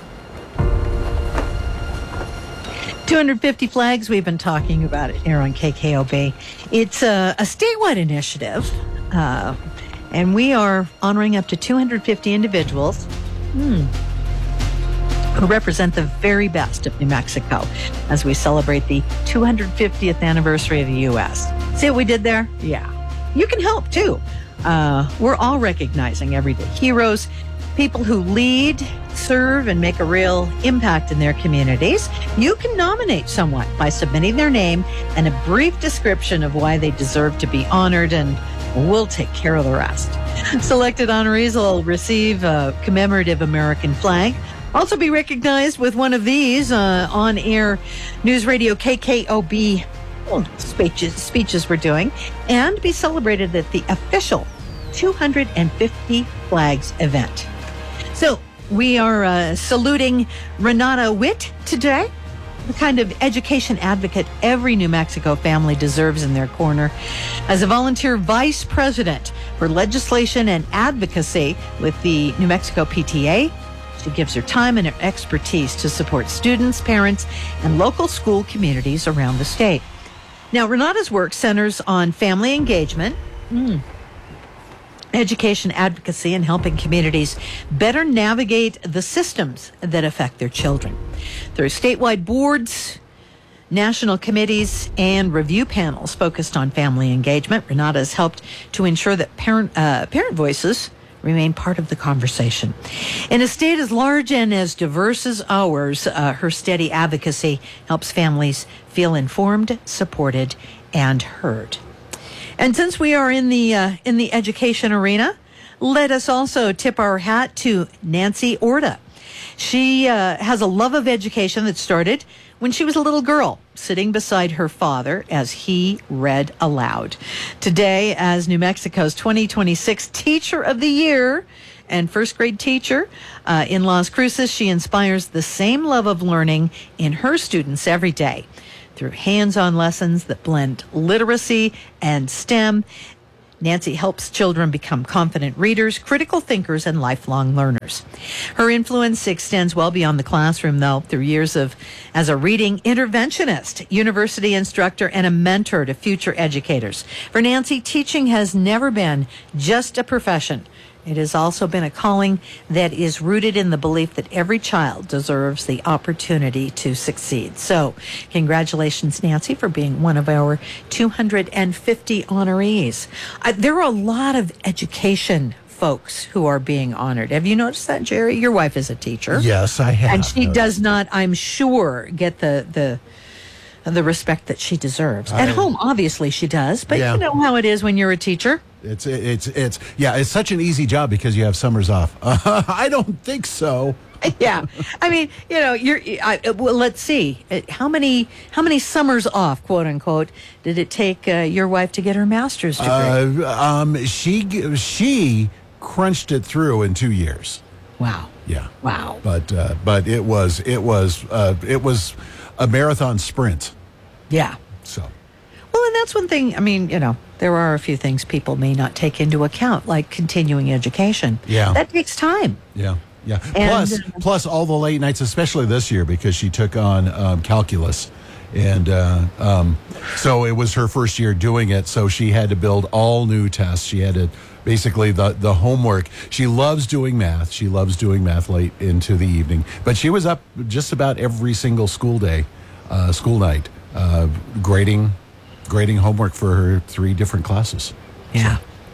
Speaker 1: two hundred fifty flags, we've been talking about it here on K K O B. It's a, a statewide initiative, uh, and we are honoring up to two hundred fifty individuals hmm, who represent the very best of New Mexico as we celebrate the two hundred fiftieth anniversary of the U S. See what we did there? Yeah. You can help, too. Uh, we're all recognizing everyday heroes, people who lead, serve, and make a real impact in their communities. You can nominate someone by submitting their name and a brief description of why they deserve to be honored, and we'll take care of the rest. Selected honorees will receive a commemorative American flag, also be recognized with one of these uh, on-air News Radio K K O B oh, speeches, speeches we're doing, and be celebrated at the official two hundred fifty Flags event. So we are uh, saluting Renata Witt today, the kind of education advocate every New Mexico family deserves in their corner. As a volunteer vice president for legislation and advocacy with the New Mexico P T A, she gives her time and her expertise to support students, parents, and local school communities around the state. Now, Renata's work centers on family engagement, mm, education advocacy, and helping communities better navigate the systems that affect their children. through statewide boards, national committees, and review panels focused on family engagement. Renata has helped to ensure that parent uh, parent voices remain part of the conversation. In a state as large and as diverse as ours, uh, her steady advocacy helps families feel informed, supported, and heard. And since we are in the uh, in the education arena, let us also tip our hat to Nancy Orta. She uh, has a love of education that started when she was a little girl, sitting beside her father as he read aloud. Today, as New Mexico's twenty twenty-six Teacher of the Year and first grade teacher uh, in Las Cruces, she inspires the same love of learning in her students every day through hands-on lessons that blend literacy and STEM. Nancy helps children become confident readers, critical thinkers, and lifelong learners. Her influence extends well beyond the classroom, though, through years of as a reading interventionist, university instructor, and a mentor to future educators. For Nancy, teaching has never been just a profession. It has also been a calling that is rooted in the belief that every child deserves the opportunity to succeed. So, congratulations, Nancy, for being one of our two hundred fifty honorees. Uh, there are a lot of education folks who are being honored. Have you noticed that, Jerry? Your wife is a teacher.
Speaker 16: Yes, I have.
Speaker 1: And she
Speaker 16: noticed.
Speaker 1: does not, I'm sure, get the the the respect that she deserves.
Speaker 16: I,
Speaker 1: At home, obviously, she does. But
Speaker 16: yeah.
Speaker 1: you know how it is when you're a teacher.
Speaker 16: It's it's it's yeah. It's such an easy job because you have summers off. Uh, I don't think so.
Speaker 1: Yeah, I mean, you know, you're. I, well, let's see. How many how many summers off, quote unquote, did it take uh, your wife to get her master's degree?
Speaker 16: Uh, um, she she crunched it through in two years.
Speaker 1: Wow.
Speaker 16: Yeah.
Speaker 1: Wow.
Speaker 16: But uh, but it was it was uh, it was a marathon sprint.
Speaker 1: Yeah.
Speaker 16: So.
Speaker 1: Well, and that's one thing. I mean, you know, there are a few things people may not take into account, like continuing education.
Speaker 16: Yeah.
Speaker 1: That takes time.
Speaker 16: Yeah. Yeah.
Speaker 1: And,
Speaker 16: plus,
Speaker 1: uh,
Speaker 16: plus all the late nights, especially this year, because she took on um, calculus. And uh, um, so it was her first year doing it. So she had to build all new tests. She had to basically the, the homework. She loves doing math. She loves doing math late into the evening. But she was up just about every single school day, uh, school night, uh, grading, grading homework for her three different classes.
Speaker 1: Yeah.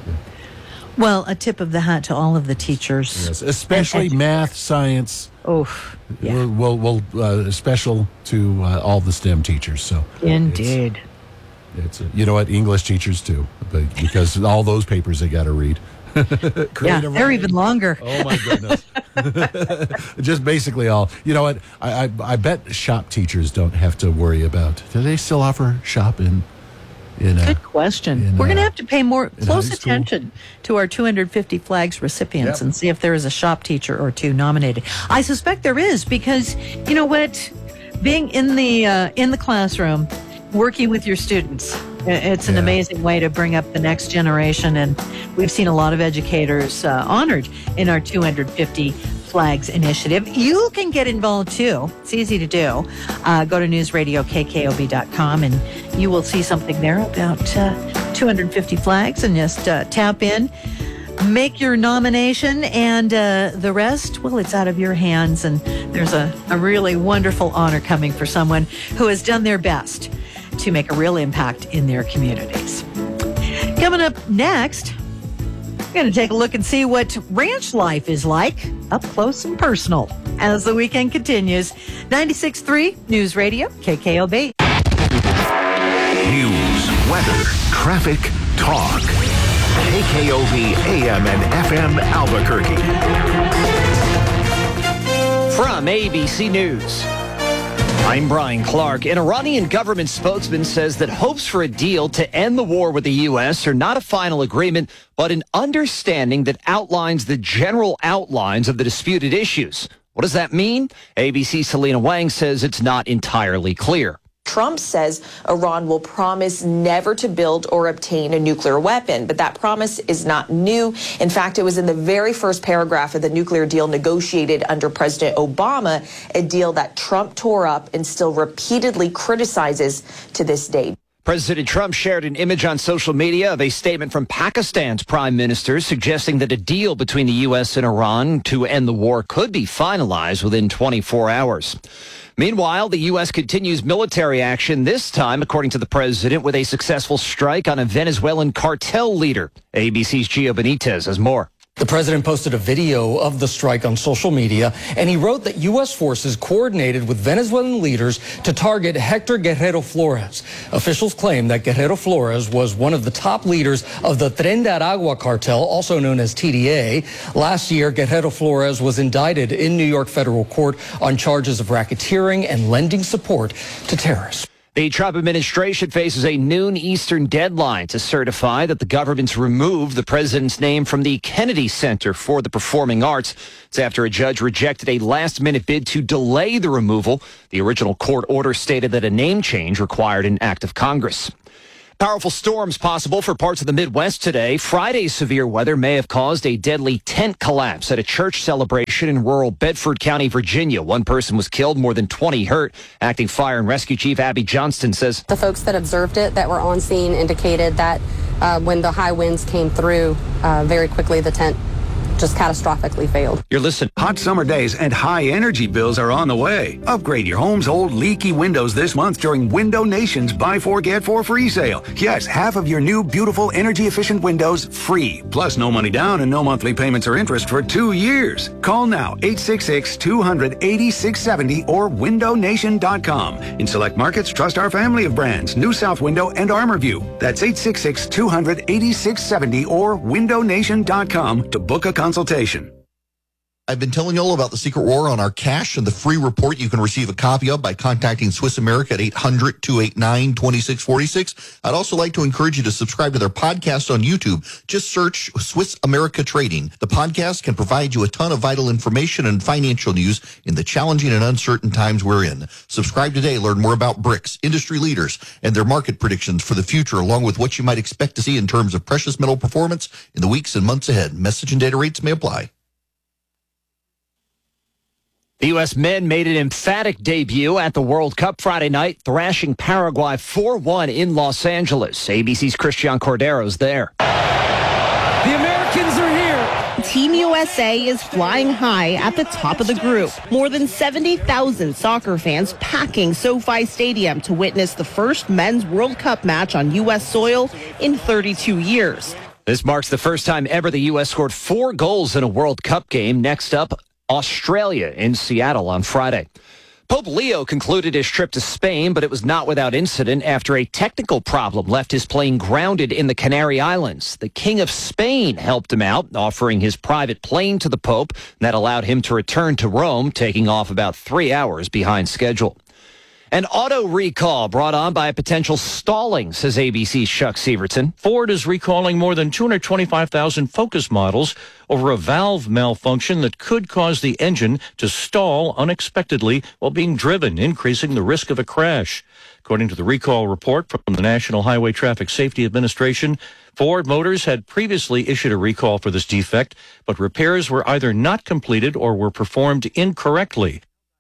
Speaker 1: Well, a tip of the hat to all of the teachers.
Speaker 16: Yes, especially math, science.
Speaker 1: Oh, yeah.
Speaker 16: We'll, we'll, we'll uh, special to uh, all the STEM teachers. So
Speaker 1: indeed,
Speaker 16: it's, it's you know what, English teachers too, but because all those papers they got to read.
Speaker 1: Yeah, they're even longer.
Speaker 16: Oh my goodness! Just basically all. You know what? I, I I bet shop teachers don't have to worry about. Do they still offer shop in? In, uh,
Speaker 1: Good question.
Speaker 16: in,
Speaker 1: We're going to
Speaker 16: uh,
Speaker 1: have to pay more close
Speaker 16: high school?
Speaker 1: attention to our two hundred fifty flags recipients
Speaker 16: Yep.
Speaker 1: and see if there is a shop teacher or two nominated. I suspect there is because you know what, being in the uh, in the classroom, working with your students, i- it's an
Speaker 16: Yeah.
Speaker 1: amazing way to bring up the next generation. And we've seen a lot of educators uh, honored in our two hundred fifty Flags initiative. You can get involved too. It's easy to do. Uh, go to news radio K K O B dot com and you will see something there about uh, two hundred fifty flags and just uh, tap in, make your nomination, and uh, the rest, well, it's out of your hands. And there's a, a really wonderful honor coming for someone who has done their best to make a real impact in their communities. Coming up next, we're going to take a look and see what ranch life is like up close and personal as the weekend continues. ninety-six point three News Radio, K K O B.
Speaker 13: News, weather, traffic, talk. K K O B A M and F M Albuquerque.
Speaker 17: From A B C News, I'm Brian Clark. An Iranian government spokesman says that hopes for a deal to end the war with the U S are not a final agreement, but an understanding that outlines the general outlines of the disputed issues. What does that mean? A B C's Selena Wang says it's not entirely clear.
Speaker 18: Trump says Iran will promise never to build or obtain a nuclear weapon, but that promise is not new. In fact, it was in the very first paragraph of the nuclear deal negotiated under President Obama, a deal that Trump tore up and still repeatedly criticizes to this day.
Speaker 17: President Trump shared an image on social media of a statement from Pakistan's prime minister suggesting that a deal between the U S and Iran to end the war could be finalized within twenty-four hours. Meanwhile, the U S continues military action, this time, according to the president, with a successful strike on a Venezuelan cartel leader. A B C's Gio Benitez has more.
Speaker 19: The president posted a video of the strike on social media, and he wrote that U S forces coordinated with Venezuelan leaders to target Hector Guerrero Flores. Officials claim that Guerrero Flores was one of the top leaders of the Tren de Aragua cartel, also known as T D A. Last year, Guerrero Flores was indicted in New York federal court on charges of racketeering and lending support to terrorists.
Speaker 17: The Trump administration faces a noon Eastern deadline to certify that the government's removed the president's name from the Kennedy Center for the Performing Arts. It's after a judge rejected a last-minute bid to delay the removal. The original court order stated that a name change required an act of Congress. Powerful storms possible for parts of the Midwest today. Friday's severe weather may have caused a deadly tent collapse at a church celebration in rural Bedford County, Virginia. One person was killed, more than twenty hurt. Acting Fire and Rescue Chief Abby Johnston says
Speaker 20: the folks that observed it that were on scene indicated that uh, when the high winds came through, uh, very quickly the tent just catastrophically failed.
Speaker 17: You're listening.
Speaker 21: Hot summer days and high energy bills are on the way. Upgrade your home's old leaky windows this month during Window Nation's Buy Four Get Four free sale. Yes, half of your new beautiful energy efficient windows free. Plus no money down and no monthly payments or interest for two years. Call now eight six six, two hundred, eighty-six seventy or window nation dot com. In select markets, trust our family of brands, New South Window and ArmorView. That's eight six six, two hundred, eighty-six seventy or window nation dot com to book a consultation.
Speaker 22: I've been telling you all about the Secret War on our cash and the free report you can receive a copy of by contacting Swiss America at eight hundred, two eight nine, two six four six. I'd also like to encourage you to subscribe to their podcast on YouTube. Just search Swiss America Trading. The podcast can provide you a ton of vital information and financial news in the challenging and uncertain times we're in. Subscribe today. Learn more about B R I C S, industry leaders, and their market predictions for the future, along with what you might expect to see in terms of precious metal performance in the weeks and months ahead. Message and data rates may apply.
Speaker 17: The U S men made an emphatic debut at the World Cup Friday night, thrashing Paraguay four one in Los Angeles. A B C's Christian Cordero's there.
Speaker 23: The Americans are here. Team U S A is flying high at the top of the group. More than seventy thousand soccer fans packing SoFi Stadium to witness the first men's World Cup match on U S soil in thirty-two years.
Speaker 17: This marks the first time ever the U S scored four goals in a World Cup game. Next up, Australia in Seattle on Friday. Pope Leo concluded his trip to Spain, but it was not without incident after a technical problem left his plane grounded in the Canary Islands. The King of Spain helped him out, offering his private plane to the Pope. That allowed him to return to Rome, taking off about three hours behind schedule. An auto recall brought on by a potential stalling, says A B C's Chuck Severson.
Speaker 24: Ford is recalling more than two hundred twenty-five thousand Focus models over a valve malfunction that could cause the engine to stall unexpectedly while being driven, increasing the risk of a crash. According to the recall report from the National Highway Traffic Safety Administration, Ford Motors had previously issued a recall for this defect, but repairs were either not completed or were performed incorrectly.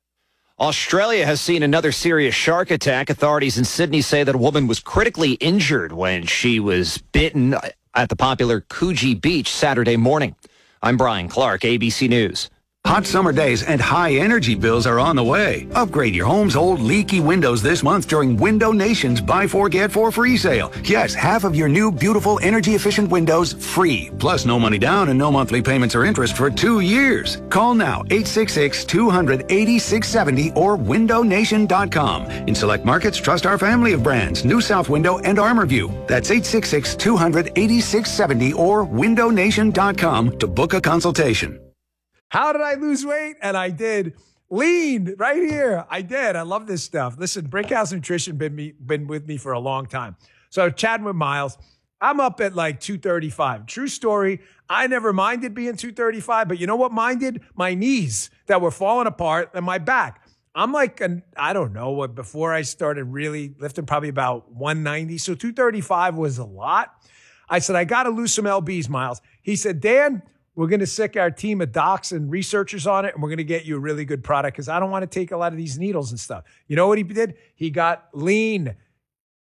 Speaker 17: Australia has seen another serious shark attack. Authorities in Sydney say that a woman was critically injured when she was bitten at the popular Coogee Beach Saturday morning. I'm Brian Clark, A B C News.
Speaker 21: Hot summer days and high energy bills are on the way. Upgrade your home's old leaky windows this month during Window Nation's Buy Four Get Four free sale. Yes, half of your new beautiful energy efficient windows free. Plus no money down and no monthly payments or interest for two years. Call now eight six six, two hundred, eighty-six seventy or window nation dot com. In select markets, trust our family of brands, New South Window and ArmorView. That's eight six six, two hundred, eighty-six seventy or window nation dot com to book a consultation.
Speaker 5: How did I lose weight? And I did. Lean right here. I did. I love this stuff. Listen, Brickhouse Nutrition been me been with me for a long time. So chatting with Miles, I'm up at like two thirty-five. True story. I never minded being two thirty-five, but you know what minded? My knees that were falling apart and my back. I'm like, an, I don't know what, before I started really lifting, probably about one ninety. So two thirty-five was a lot. I said, I got to lose some L Bs, Miles. He said, Dan, we're going to sick our team of docs and researchers on it, and we're going to get you a really good product because I don't want to take a lot of these needles and stuff. You know what he did? He got lean.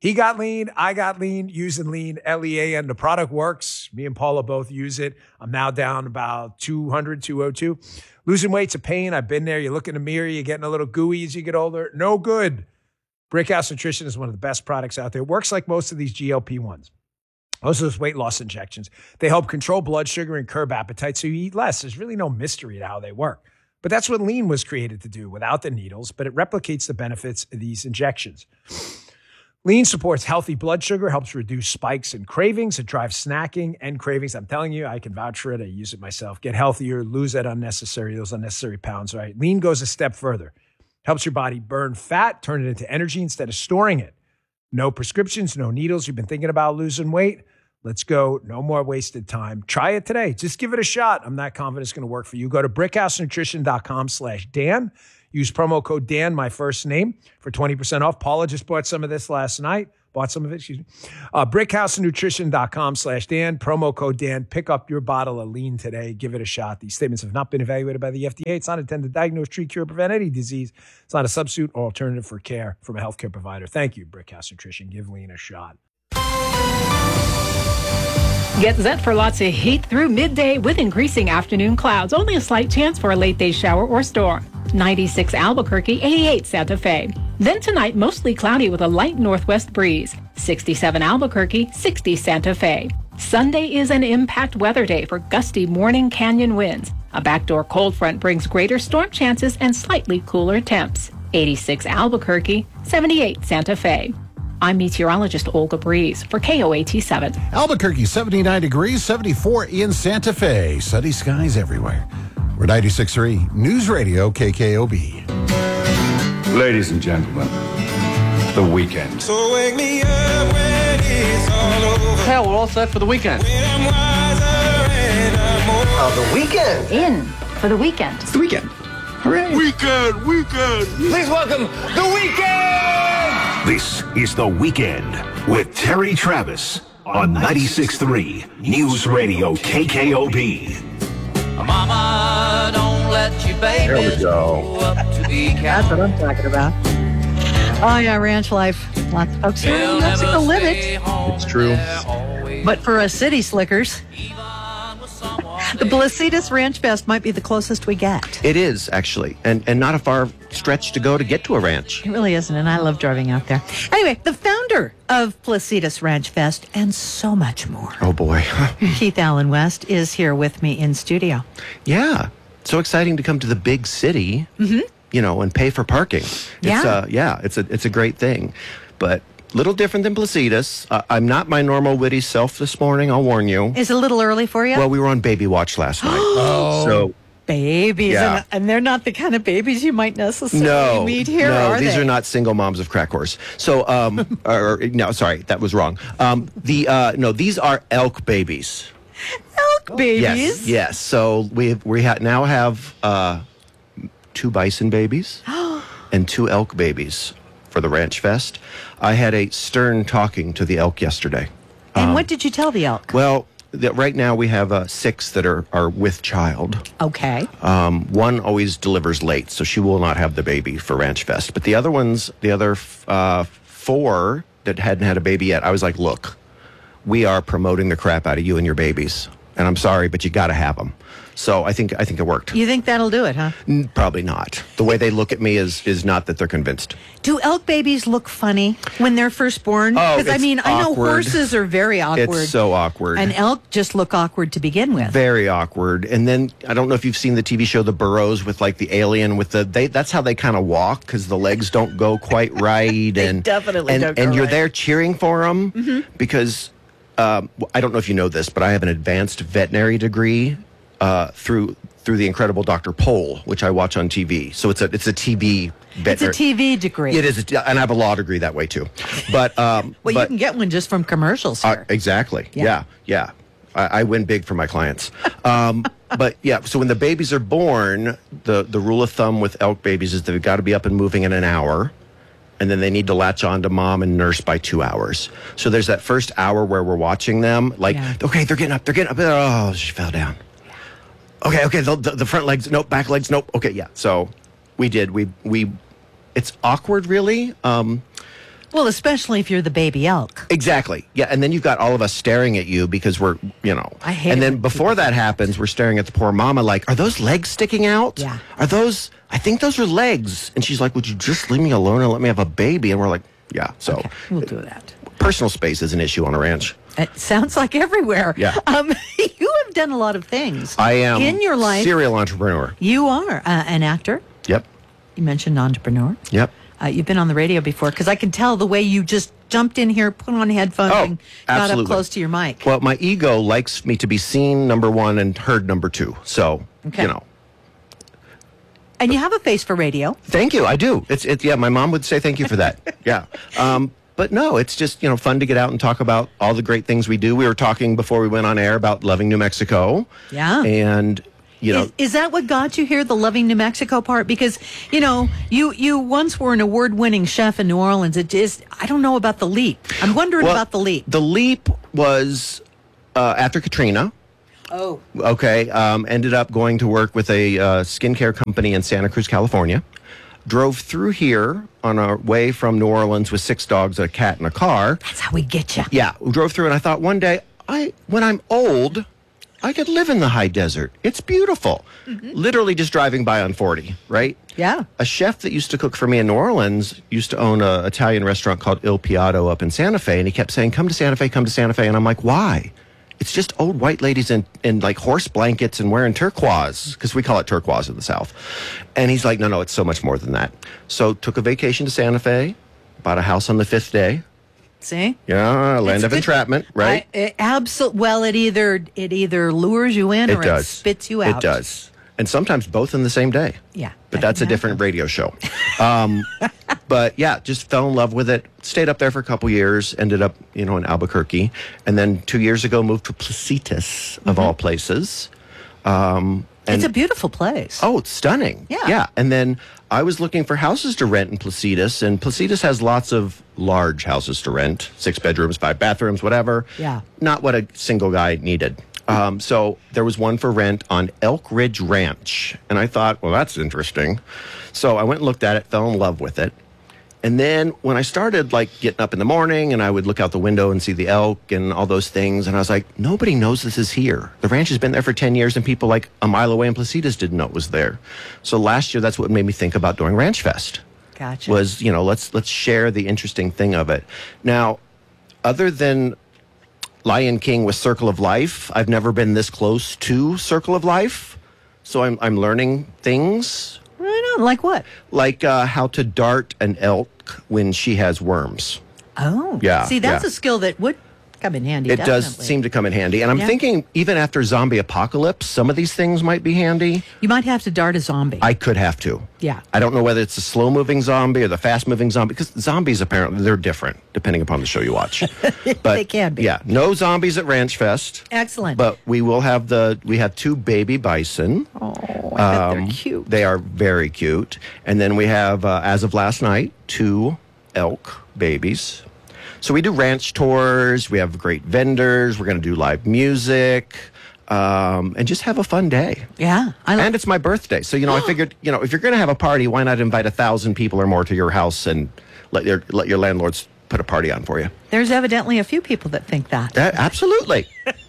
Speaker 5: He got lean. I got lean using lean, L E A N. The product works. Me and Paula both use it. I'm now down about two hundred, two oh two. Losing weight's a pain. I've been there. You look in the mirror, you're getting a little gooey as you get older. No good. Brickhouse Nutrition is one of the best products out there. It works like most of these G L P ones. Most of those weight loss injections. They help control blood sugar and curb appetite so you eat less. There's really no mystery to how they work. But that's what lean was created to do without the needles, but it replicates the benefits of these injections. Lean supports healthy blood sugar, helps reduce spikes and cravings. It drives snacking and cravings. I'm telling you, I can vouch for it. I use it myself. Get healthier, lose that unnecessary, those unnecessary pounds, right? Lean goes a step further. Helps your body burn fat, turn it into energy instead of storing it. No prescriptions, no needles. You've been thinking about losing weight? Let's go. No more wasted time. Try it today. Just give it a shot. I'm not confident it's going to work for you. Go to brickhousenutrition.com slash Dan. Use promo code Dan, my first name, for twenty percent off. Paula just bought some of this last night. Bought some of it, excuse me. Uh, brickhousenutrition.com slash Dan. Promo code Dan. Pick up your bottle of lean today. Give it a shot. These statements have not been evaluated by the F D A. It's not intended to diagnose, treat, cure, or prevent any disease. It's not a substitute or alternative for care from a healthcare provider. Thank you, Brickhouse Nutrition. Give lean a shot.
Speaker 2: Get set for lots of heat through midday with increasing afternoon clouds. Only a slight chance for a late day shower or storm. ninety-six Albuquerque, eighty-eight Santa Fe. Then tonight, mostly cloudy with a light northwest breeze. sixty-seven Albuquerque, sixty Santa Fe. Sunday is an impact weather day for gusty morning canyon winds. A backdoor cold front brings greater storm chances and slightly cooler temps. eighty-six Albuquerque, seventy-eight Santa Fe. I'm meteorologist Olga Breeze for K O A T seven.
Speaker 6: Albuquerque, seventy-nine degrees, seventy-four in Santa Fe. Sunny skies everywhere. We're ninety-six point three News Radio K K O B.
Speaker 7: Ladies and gentlemen, the weekend.
Speaker 8: So wake me up when it's all over.
Speaker 10: Hell, we're all set for the weekend.
Speaker 8: Oh, the weekend.
Speaker 2: In for the weekend.
Speaker 7: It's the weekend. Hooray.
Speaker 8: Weekend, weekend. Please welcome the weekend.
Speaker 13: This is The Weekend with Terry Travis on ninety-six point three News Radio K K O B.
Speaker 8: Mama, don't let your babies
Speaker 13: There we go.
Speaker 8: grow up to be
Speaker 1: That's what I'm talking about. Oh, yeah, ranch life. Lots of folks
Speaker 8: They'll
Speaker 1: that's
Speaker 8: never
Speaker 1: the limit.
Speaker 8: stay home.
Speaker 16: It's true.
Speaker 1: But for us city slickers, the Placitas Ranch Fest might be the closest we get.
Speaker 25: It is, actually, and and not a far stretch to go to get to a ranch.
Speaker 1: It really isn't, and I love driving out there. Anyway, the founder of Placitas Ranch Fest and so much more,
Speaker 25: Oh, boy.
Speaker 1: Keith Allen West, is here with me in studio.
Speaker 25: Yeah. So exciting to come to the big city,
Speaker 1: Mm-hmm.
Speaker 25: you know, and pay for parking. It's,
Speaker 1: Yeah.
Speaker 25: Uh, yeah, it's a, it's a great thing. But little different than Placitas. Uh, I'm not my normal witty self this morning, I'll warn you.
Speaker 1: Is it a little early for you?
Speaker 25: Well, we were on Baby Watch last night.
Speaker 1: Oh.
Speaker 25: So,
Speaker 1: Babies,
Speaker 25: Yeah.
Speaker 1: and, and they're not the kind of babies you might necessarily
Speaker 25: no,
Speaker 1: meet here,
Speaker 25: no,
Speaker 1: are
Speaker 25: these
Speaker 1: they?
Speaker 25: are not single moms of crack whores. So, um, or, no, sorry, that was wrong. Um, the, uh, no, these are elk babies.
Speaker 1: Elk babies?
Speaker 25: Yes, yes. So we we ha- now have uh, two bison babies and two elk babies for the Ranch Fest. I had a stern talking to the elk yesterday.
Speaker 1: And
Speaker 25: Um,
Speaker 1: what did you tell the elk?
Speaker 25: Well, the, right now we have uh, six that are, are with child.
Speaker 1: Okay.
Speaker 25: Um, one always delivers late, so she will not have the baby for Ranch Fest. But the other ones, the other f- uh, four that hadn't had a baby yet, I was like, look, we are promoting the crap out of you and your babies. And I'm sorry, but you got to have them. So I think I think it worked.
Speaker 1: You think that'll do it, huh?
Speaker 25: N- Probably not. The way they look at me is is not that they're convinced.
Speaker 1: Do elk babies look funny when they're first born?
Speaker 25: Oh,
Speaker 1: Because I
Speaker 25: it's
Speaker 1: mean, I know
Speaker 25: awkward.
Speaker 1: horses are very awkward.
Speaker 25: It's so awkward.
Speaker 1: And elk just look awkward to begin with.
Speaker 25: Very awkward. And then I don't know if you've seen the T V show The Burrows with like the alien with the they that's how they kind of walk because the legs don't go quite right.
Speaker 1: They
Speaker 25: and
Speaker 1: definitely
Speaker 25: and,
Speaker 1: don't go
Speaker 25: and you're
Speaker 1: right.
Speaker 25: there cheering for them
Speaker 1: Mhm.
Speaker 25: because um, I don't know if you know this, but I have an advanced veterinary degree uh, through through the incredible Doctor Pole, which I watch on T V. So it's a it's a T V
Speaker 1: It's
Speaker 25: veterinary.
Speaker 1: a T V degree.
Speaker 25: It is, a, and I have a law degree that way too. But um,
Speaker 1: Well, you
Speaker 25: but,
Speaker 1: can get one just from commercials here.
Speaker 25: uh, exactly.
Speaker 1: Yeah.
Speaker 25: Yeah, yeah. I, I win big for my clients. Um, but yeah, so when the babies are born, the, the rule of thumb with elk babies is they've got to be up and moving in an hour, and then they need to latch on to mom and nurse by two hours. So there's that first hour where we're watching them, like,
Speaker 1: Yeah.
Speaker 25: okay, they're getting up, they're getting up. Oh, she fell down. Okay, okay, the, the, the front legs, nope, back legs, nope. Okay, yeah. So we did. We we, it's awkward, really. Um,
Speaker 1: Well, especially if you're the baby elk.
Speaker 25: Exactly. Yeah, and then you've got all of us staring at you because we're, you know.
Speaker 1: I hate
Speaker 25: And
Speaker 1: it
Speaker 25: then
Speaker 1: when
Speaker 25: before that happens, we're staring at the poor mama like, are those legs sticking out?
Speaker 1: Yeah.
Speaker 25: Are those, I think those are legs. And she's like, would you just leave me alone and let me have a baby? And we're like, yeah. So
Speaker 1: Okay, we'll do that.
Speaker 25: personal space is an issue on a ranch.
Speaker 1: It sounds like everywhere.
Speaker 25: Yeah.
Speaker 1: Um, you have done a lot of things.
Speaker 25: I am
Speaker 1: in your life.
Speaker 25: serial entrepreneur.
Speaker 1: You are uh, an actor.
Speaker 25: Yep.
Speaker 1: You mentioned entrepreneur.
Speaker 25: Yep.
Speaker 1: Uh, you've been on the radio before because I can tell the way you just jumped in here, put on headphones,
Speaker 25: Oh,
Speaker 1: and got up
Speaker 25: absolutely.
Speaker 1: close to your mic.
Speaker 25: Well, my ego likes me to be seen, number one, and heard, number two. So,
Speaker 1: Okay.
Speaker 25: you know.
Speaker 1: And you have a face for radio.
Speaker 25: Thank you. I do. It's it. Yeah, my mom would say thank you for that. Yeah. Um, but no, it's just, you know, fun to get out and talk about all the great things we do. We were talking before we went on air about loving New Mexico.
Speaker 1: Yeah.
Speaker 25: And, you know,
Speaker 1: Is, is that what got you here, the loving New Mexico part? Because, you know, you, you once were an award-winning chef in New Orleans. It just, I don't know about the leap. I'm wondering
Speaker 25: well,
Speaker 1: about the leap.
Speaker 25: The leap was uh, after Katrina.
Speaker 1: Oh.
Speaker 25: Okay. Um, ended up going to work with a uh, skincare company in Santa Cruz, California. Drove through here on our way from New Orleans with six dogs, a cat, and a car.
Speaker 1: That's how we get you.
Speaker 25: Yeah, we drove through, and I thought one day, I when I'm old, I could live in the high desert. It's beautiful.
Speaker 1: Mm-hmm.
Speaker 25: Literally just driving by on forty, right?
Speaker 1: Yeah.
Speaker 25: A chef that used to cook for me in New Orleans used to own an Italian restaurant called Il Piatto up in Santa Fe, and he kept saying, come to Santa Fe, come to Santa Fe. And I'm like, why? It's just old white ladies in, in like horse blankets and wearing turquoise, because we call it turquoise in the South. And he's like, no, no, it's so much more than that. So took a vacation to Santa Fe, bought a house on the fifth day.
Speaker 1: See?
Speaker 25: Yeah, land
Speaker 1: It's
Speaker 25: of
Speaker 1: good.
Speaker 25: entrapment, right?
Speaker 1: I, it absol- well, it either it either lures you in
Speaker 25: It
Speaker 1: or it
Speaker 25: does.
Speaker 1: spits you out.
Speaker 25: It does. And sometimes both in the same day.
Speaker 1: Yeah.
Speaker 25: But that's a different radio show. Um, but yeah, just fell in love with it. Stayed up there for a couple years. Ended up, you know, in Albuquerque. And then two years ago moved to Placitas, of all places. Um, and
Speaker 1: It's a beautiful place.
Speaker 25: Oh, it's stunning.
Speaker 1: Yeah.
Speaker 25: Yeah. And then I was looking for houses to rent in Placitas, and Placitas has lots of large houses to rent, six bedrooms, five bathrooms, whatever.
Speaker 1: Yeah.
Speaker 25: Not what a single guy needed. Um, so there was one for rent on Elk Ridge Ranch. And I thought, well, that's interesting. So I went and looked at it, fell in love with it. And then when I started like getting up in the morning and I would look out the window and see the elk and all those things, and I was like, nobody knows this is here. The ranch has been there for ten years and people like a mile away in Placitas didn't know it was there. So last year, that's what made me think about doing Ranch Fest.
Speaker 1: Gotcha.
Speaker 25: Was, you know, let's let's share the interesting thing of it. Now, other than Lion King with Circle of Life, I've never been this close to Circle of Life. So I'm I'm learning things.
Speaker 1: Right on. Like what?
Speaker 25: Like uh, how to dart an elk when she has worms.
Speaker 1: Oh.
Speaker 25: Yeah,
Speaker 1: See, that's
Speaker 25: yeah.
Speaker 1: a skill that would come in handy.
Speaker 25: It does
Speaker 1: definitely.
Speaker 25: seem to come in handy. And I'm
Speaker 1: Yeah.
Speaker 25: thinking even after zombie apocalypse, some of these things might be handy.
Speaker 1: You might have to dart a zombie.
Speaker 25: I could have to.
Speaker 1: Yeah.
Speaker 25: I don't know whether it's the slow moving zombie or the fast moving zombie, because zombies apparently they're different depending upon the show you watch. But
Speaker 1: They can be.
Speaker 25: Yeah, no zombies at Ranch Fest.
Speaker 1: Excellent.
Speaker 25: But we will have the we have two baby bison.
Speaker 1: Oh, I bet they're cute.
Speaker 25: They are very cute. And then we have, uh, as of last night, two elk babies. So we do ranch tours. We have great vendors. We're going to do live music. Um, and just have a fun day.
Speaker 1: Yeah. I
Speaker 25: and it's my birthday. So, you know, I figured, you know, if you're going to have a party, why not invite a thousand people or more to your house and let your let your landlords put a party on for you?
Speaker 1: There's evidently a few people that think that.
Speaker 25: Uh, absolutely.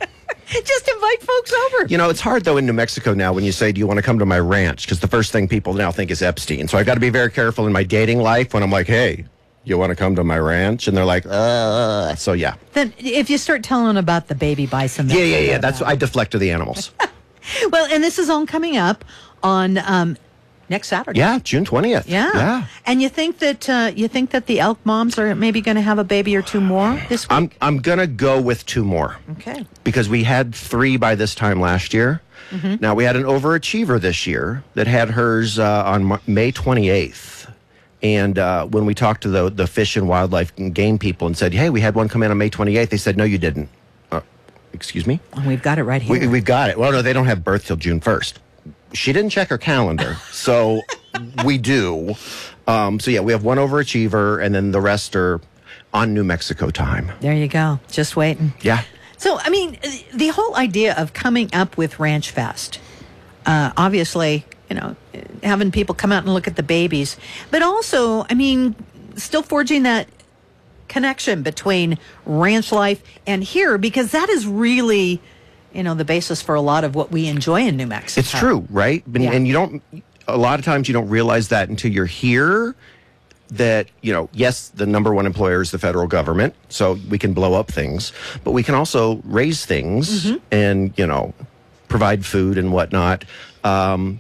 Speaker 1: Just invite folks over.
Speaker 25: You know, it's hard, though, in New Mexico now when you say, do you want to come to my ranch? Because the first thing people now think is Epstein. So I got to be very careful in my dating life when I'm like, hey, you want to come to my ranch? And they're like, uh. So, yeah.
Speaker 1: Then if you start telling them about the baby bison.
Speaker 25: Yeah, yeah, yeah. That's I deflect to the animals.
Speaker 1: Well, and this is all coming up on um, next Saturday.
Speaker 25: Yeah, June twentieth.
Speaker 1: Yeah.
Speaker 25: Yeah.
Speaker 1: And you think that uh, you think that the elk moms are maybe going to have a baby or two more this week?
Speaker 25: I'm I'm going to go with two more.
Speaker 1: Okay.
Speaker 25: Because we had three by this time last year.
Speaker 1: Mhm.
Speaker 25: Now, we had an overachiever this year that had hers uh, on Mar- May twenty-eighth. And uh, when we talked to the, the fish and wildlife and game people and said, hey, we had one come in on May twenty-eighth, they said, no, you didn't. Uh, excuse me?
Speaker 1: We've got it right here.
Speaker 25: We, we've got it. Well, no, they don't have birth till June first. She didn't check her calendar, so we do. Um, so, yeah, we have one overachiever, and then the rest are on New Mexico time.
Speaker 1: There you go. Just waiting.
Speaker 25: Yeah.
Speaker 1: So, I mean, the whole idea of coming up with Ranch Fest, uh, obviously, you know, having people come out and look at the babies, but also, I mean, still forging that connection between ranch life and here, because that is really, you know, the basis for a lot of what we enjoy in New Mexico.
Speaker 25: It's true, right? And,
Speaker 1: Yeah.
Speaker 25: and you don't, a lot of times you don't realize that until you're here. That, you know, yes, the number one employer is the federal government, so we can blow up things, but we can also raise things
Speaker 1: Mm-hmm.
Speaker 25: and, you know, provide food and whatnot. Um,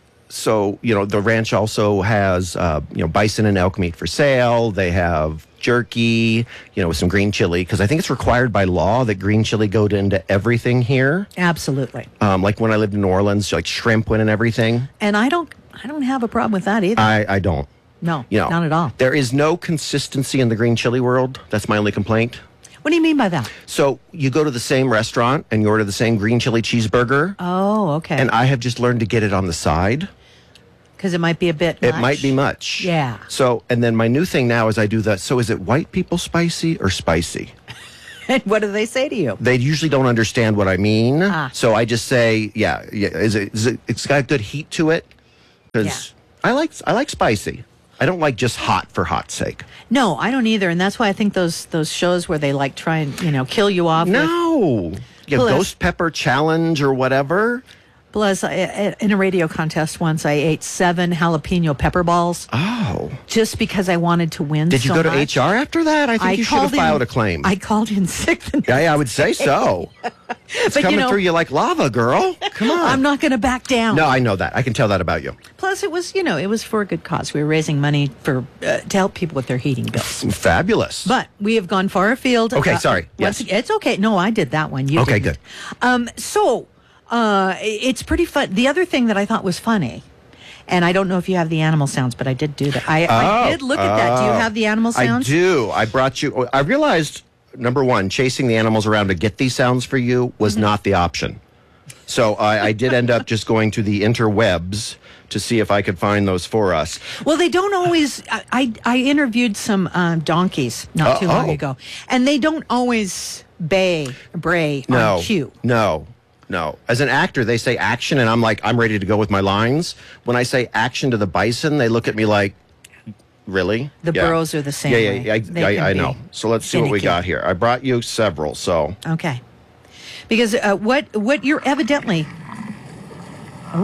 Speaker 25: so, you know, the ranch also has, uh, you know, bison and elk meat for sale. They have jerky, you know, with some green chili, because I think it's required by law that green chili go into everything here.
Speaker 1: Absolutely.
Speaker 25: Um, like when I lived in New Orleans, like shrimp went in everything.
Speaker 1: And I don't, I don't have a problem with that either.
Speaker 25: I, I don't.
Speaker 1: no,
Speaker 25: You know,
Speaker 1: not at all.
Speaker 25: There is no consistency in the green chili world. That's my only complaint.
Speaker 1: What do you mean by that?
Speaker 25: So you go to the same restaurant and you order the same green chili cheeseburger,
Speaker 1: Oh, okay.
Speaker 25: and I have just learned to get it on the side.
Speaker 1: Because it might be a bit
Speaker 25: It
Speaker 1: much.
Speaker 25: might be much.
Speaker 1: Yeah.
Speaker 25: So, and then my new thing now is I do that. So is it white people spicy or spicy?
Speaker 1: And what do they say to you?
Speaker 25: They usually don't understand what I mean.
Speaker 1: Ah.
Speaker 25: So I just say, yeah, yeah. Is it? Is it? It's got good heat to it. Because I like I like spicy. I don't like just hot for hot's sake.
Speaker 1: No, I don't either, and that's why I think those those shows where they like try and you know kill you off.
Speaker 25: No,
Speaker 1: with,
Speaker 25: yeah,
Speaker 1: Plus-
Speaker 25: ghost pepper challenge or whatever.
Speaker 1: Plus, I, I- in a radio contest once, I ate seven jalapeno pepper balls.
Speaker 25: Oh,
Speaker 1: just because I wanted to win.
Speaker 25: Did you
Speaker 1: so
Speaker 25: go to
Speaker 1: much.
Speaker 25: H R after that? I think you should have
Speaker 1: called in-
Speaker 25: filed a claim.
Speaker 1: I called in sick. The
Speaker 25: yeah, yeah, I would say so. It's
Speaker 1: But, you
Speaker 25: coming
Speaker 1: know-
Speaker 25: through you like lava, girl. Come on.
Speaker 1: I'm not going to back down.
Speaker 25: No, I know that. I can tell that about you.
Speaker 1: Plus, it was you know it was for a good cause. We were raising money for uh, to help people with their heating bills.
Speaker 25: Fabulous.
Speaker 1: But we have gone far afield.
Speaker 25: Okay, sorry.
Speaker 1: once
Speaker 25: Yes.
Speaker 1: again- It's okay. No, I did that one. You
Speaker 25: Okay,
Speaker 1: didn't.
Speaker 25: good.
Speaker 1: Um, so uh, it's pretty fun. The other thing that I thought was funny, and I don't know if you have the animal sounds, but I did do that. I, I
Speaker 25: Oh,
Speaker 1: did look at that. Do you
Speaker 25: oh.
Speaker 1: have the animal sounds?
Speaker 25: I do. I brought you. I realized, number one, chasing the animals around to get these sounds for you was
Speaker 1: Mm-hmm.
Speaker 25: not the option. So I, I did end up just going to the interwebs to see if I could find those for us.
Speaker 1: Well, they don't always. I I, I interviewed some um, donkeys not too
Speaker 25: Uh,
Speaker 1: long
Speaker 25: oh.
Speaker 1: ago, and they don't always bay bray
Speaker 25: No,
Speaker 1: on cue.
Speaker 25: no, no. As an actor, they say action, and I'm like, I'm ready to go with my lines. When I say action to the bison, they look at me like, really?
Speaker 1: The
Speaker 25: Yeah.
Speaker 1: burros are the same
Speaker 25: Yeah, yeah,
Speaker 1: way.
Speaker 25: yeah. I,
Speaker 1: They
Speaker 25: I,
Speaker 1: can
Speaker 25: I
Speaker 1: be
Speaker 25: know. So let's see what we
Speaker 1: finicky.
Speaker 25: got here. I brought you several. So
Speaker 1: Okay, because uh, what what you're evidently. Oh,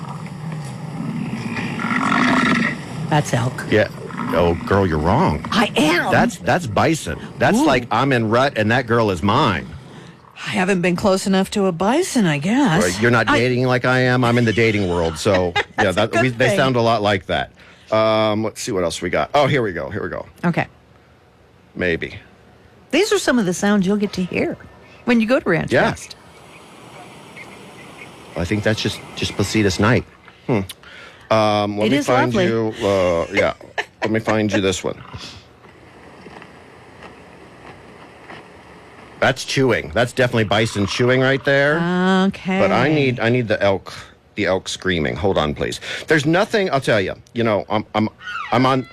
Speaker 1: that's elk.
Speaker 25: yeah. Oh, girl, you're wrong.
Speaker 1: I am.
Speaker 25: That's that's bison. That's
Speaker 1: Ooh.
Speaker 25: like I'm in rut, and that girl is mine.
Speaker 1: I haven't been close enough to a bison, I guess.
Speaker 25: Right, You're not
Speaker 1: I-
Speaker 25: dating like I am. I'm in the dating world, so yeah, that,
Speaker 1: good
Speaker 25: we, they
Speaker 1: thing.
Speaker 25: sound a lot like that. Um, let's see what else we got. Oh, here we go. Here we go.
Speaker 1: Okay,
Speaker 25: Maybe.
Speaker 1: these are some of the sounds you'll get to hear when you go to Ranch
Speaker 25: Yeah.
Speaker 1: Fest.
Speaker 25: I think that's just just Placitas night. Hmm. Um, let
Speaker 1: It
Speaker 25: me
Speaker 1: is
Speaker 25: find
Speaker 1: lovely.
Speaker 25: you. Uh, yeah, let me find you this one. That's chewing. That's definitely bison chewing right there.
Speaker 1: Okay.
Speaker 25: But I need I need the elk the elk screaming. Hold on, please. There's nothing. I'll tell you. You know, I'm I'm I'm on.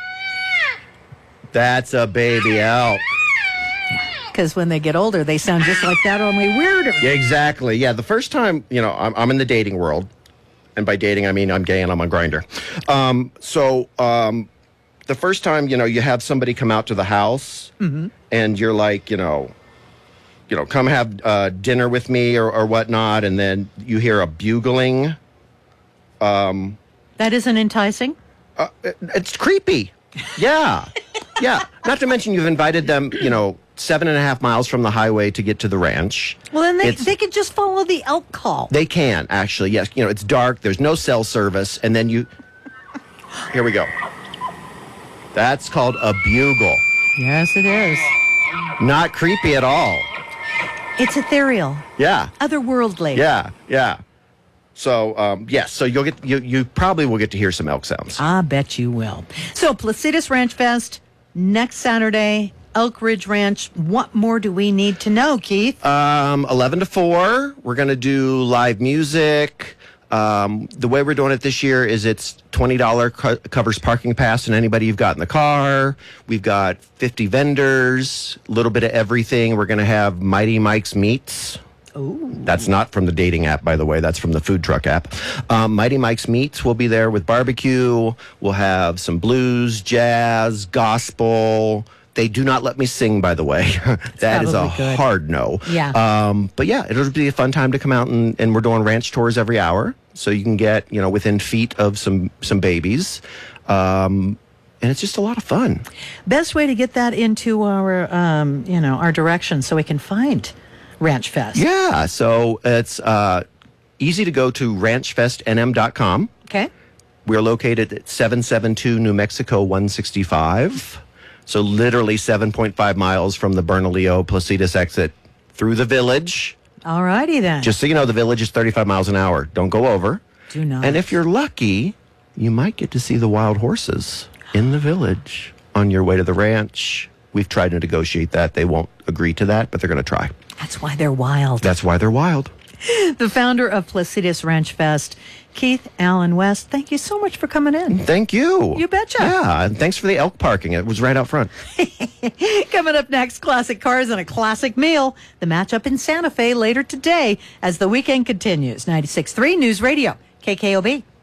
Speaker 25: That's a baby elk.
Speaker 1: Because when they get older, they sound just like that, only weirder.
Speaker 25: Yeah, exactly. Yeah, the first time, you know, I'm, I'm in the dating world, and by dating I mean I'm gay and I'm on Grindr. Um, so um, the first time, you know, you have somebody come out to the house,
Speaker 1: Mhm.
Speaker 25: and you're like, you know, you know, come have uh, dinner with me or, or whatnot, and then you hear a bugling. Um,
Speaker 1: That isn't enticing.
Speaker 25: uh, it- it's creepy. Yeah, yeah. Not to mention you've invited them, you know, seven and a half miles from the highway to get to the ranch.
Speaker 1: Well, then they,
Speaker 25: It's-
Speaker 1: they could just follow the elk call.
Speaker 25: They can, actually, yes. You know, it's dark, there's no cell service, and then you... Here we go. That's called a bugle.
Speaker 1: Yes, it is.
Speaker 25: Not creepy at all.
Speaker 1: It's ethereal,
Speaker 25: Yeah,
Speaker 1: otherworldly.
Speaker 25: yeah, yeah. So, um, yes, so you'll get, you, you probably will get to hear some elk sounds.
Speaker 1: I bet you will. So, Placitas Ranch Fest next Saturday, Elk Ridge Ranch. What more do we need to know, Keith?
Speaker 25: Um, eleven to four, we're going to do live music. Um, the way we're doing it this year is it's twenty dollars co- covers parking pass and anybody you've got in the car. We've got fifty vendors, a little bit of everything. We're going to have Mighty Mike's Meats.
Speaker 1: Ooh.
Speaker 25: That's not from the dating app, by the way. That's from the food truck app. Um, Mighty Mike's Meats will be there with barbecue. We'll have some blues, jazz, gospel. They do not let me sing, by the way. That is a
Speaker 1: probably good.
Speaker 25: hard no.
Speaker 1: Yeah.
Speaker 25: Um, but yeah, it'll be a fun time to come out, and, and we're doing ranch tours every hour. So you can get, you know, within feet of some, some babies. Um, and it's just a lot of fun.
Speaker 1: Best way to get that into our, um, you know, our direction so we can find Ranch Fest.
Speaker 25: Yeah. So it's uh, easy to go to ranch fest n m dot com.
Speaker 1: Okay.
Speaker 25: We're located at seven seventy-two New Mexico one sixty-five. So literally seven point five miles from the Bernalillo Placitas exit through the village.
Speaker 1: All righty then.
Speaker 25: Just so you know, the village is thirty-five miles an hour. Don't go over.
Speaker 1: Do not.
Speaker 25: And if you're lucky, you might get to see the wild horses in the village on your way to the ranch. We've tried to negotiate that. They won't agree to that, but they're going to try.
Speaker 1: That's why they're wild.
Speaker 25: That's why they're wild.
Speaker 1: The founder of Placitas Ranch Fest, Keith Allen West, thank you so much for coming in.
Speaker 25: Thank you.
Speaker 1: You betcha.
Speaker 25: Yeah, and thanks for the elk parking. It was right out front.
Speaker 1: Coming up next, classic cars and a classic meal. The matchup in Santa Fe later today as the weekend continues. ninety-six point three News Radio, K K O B.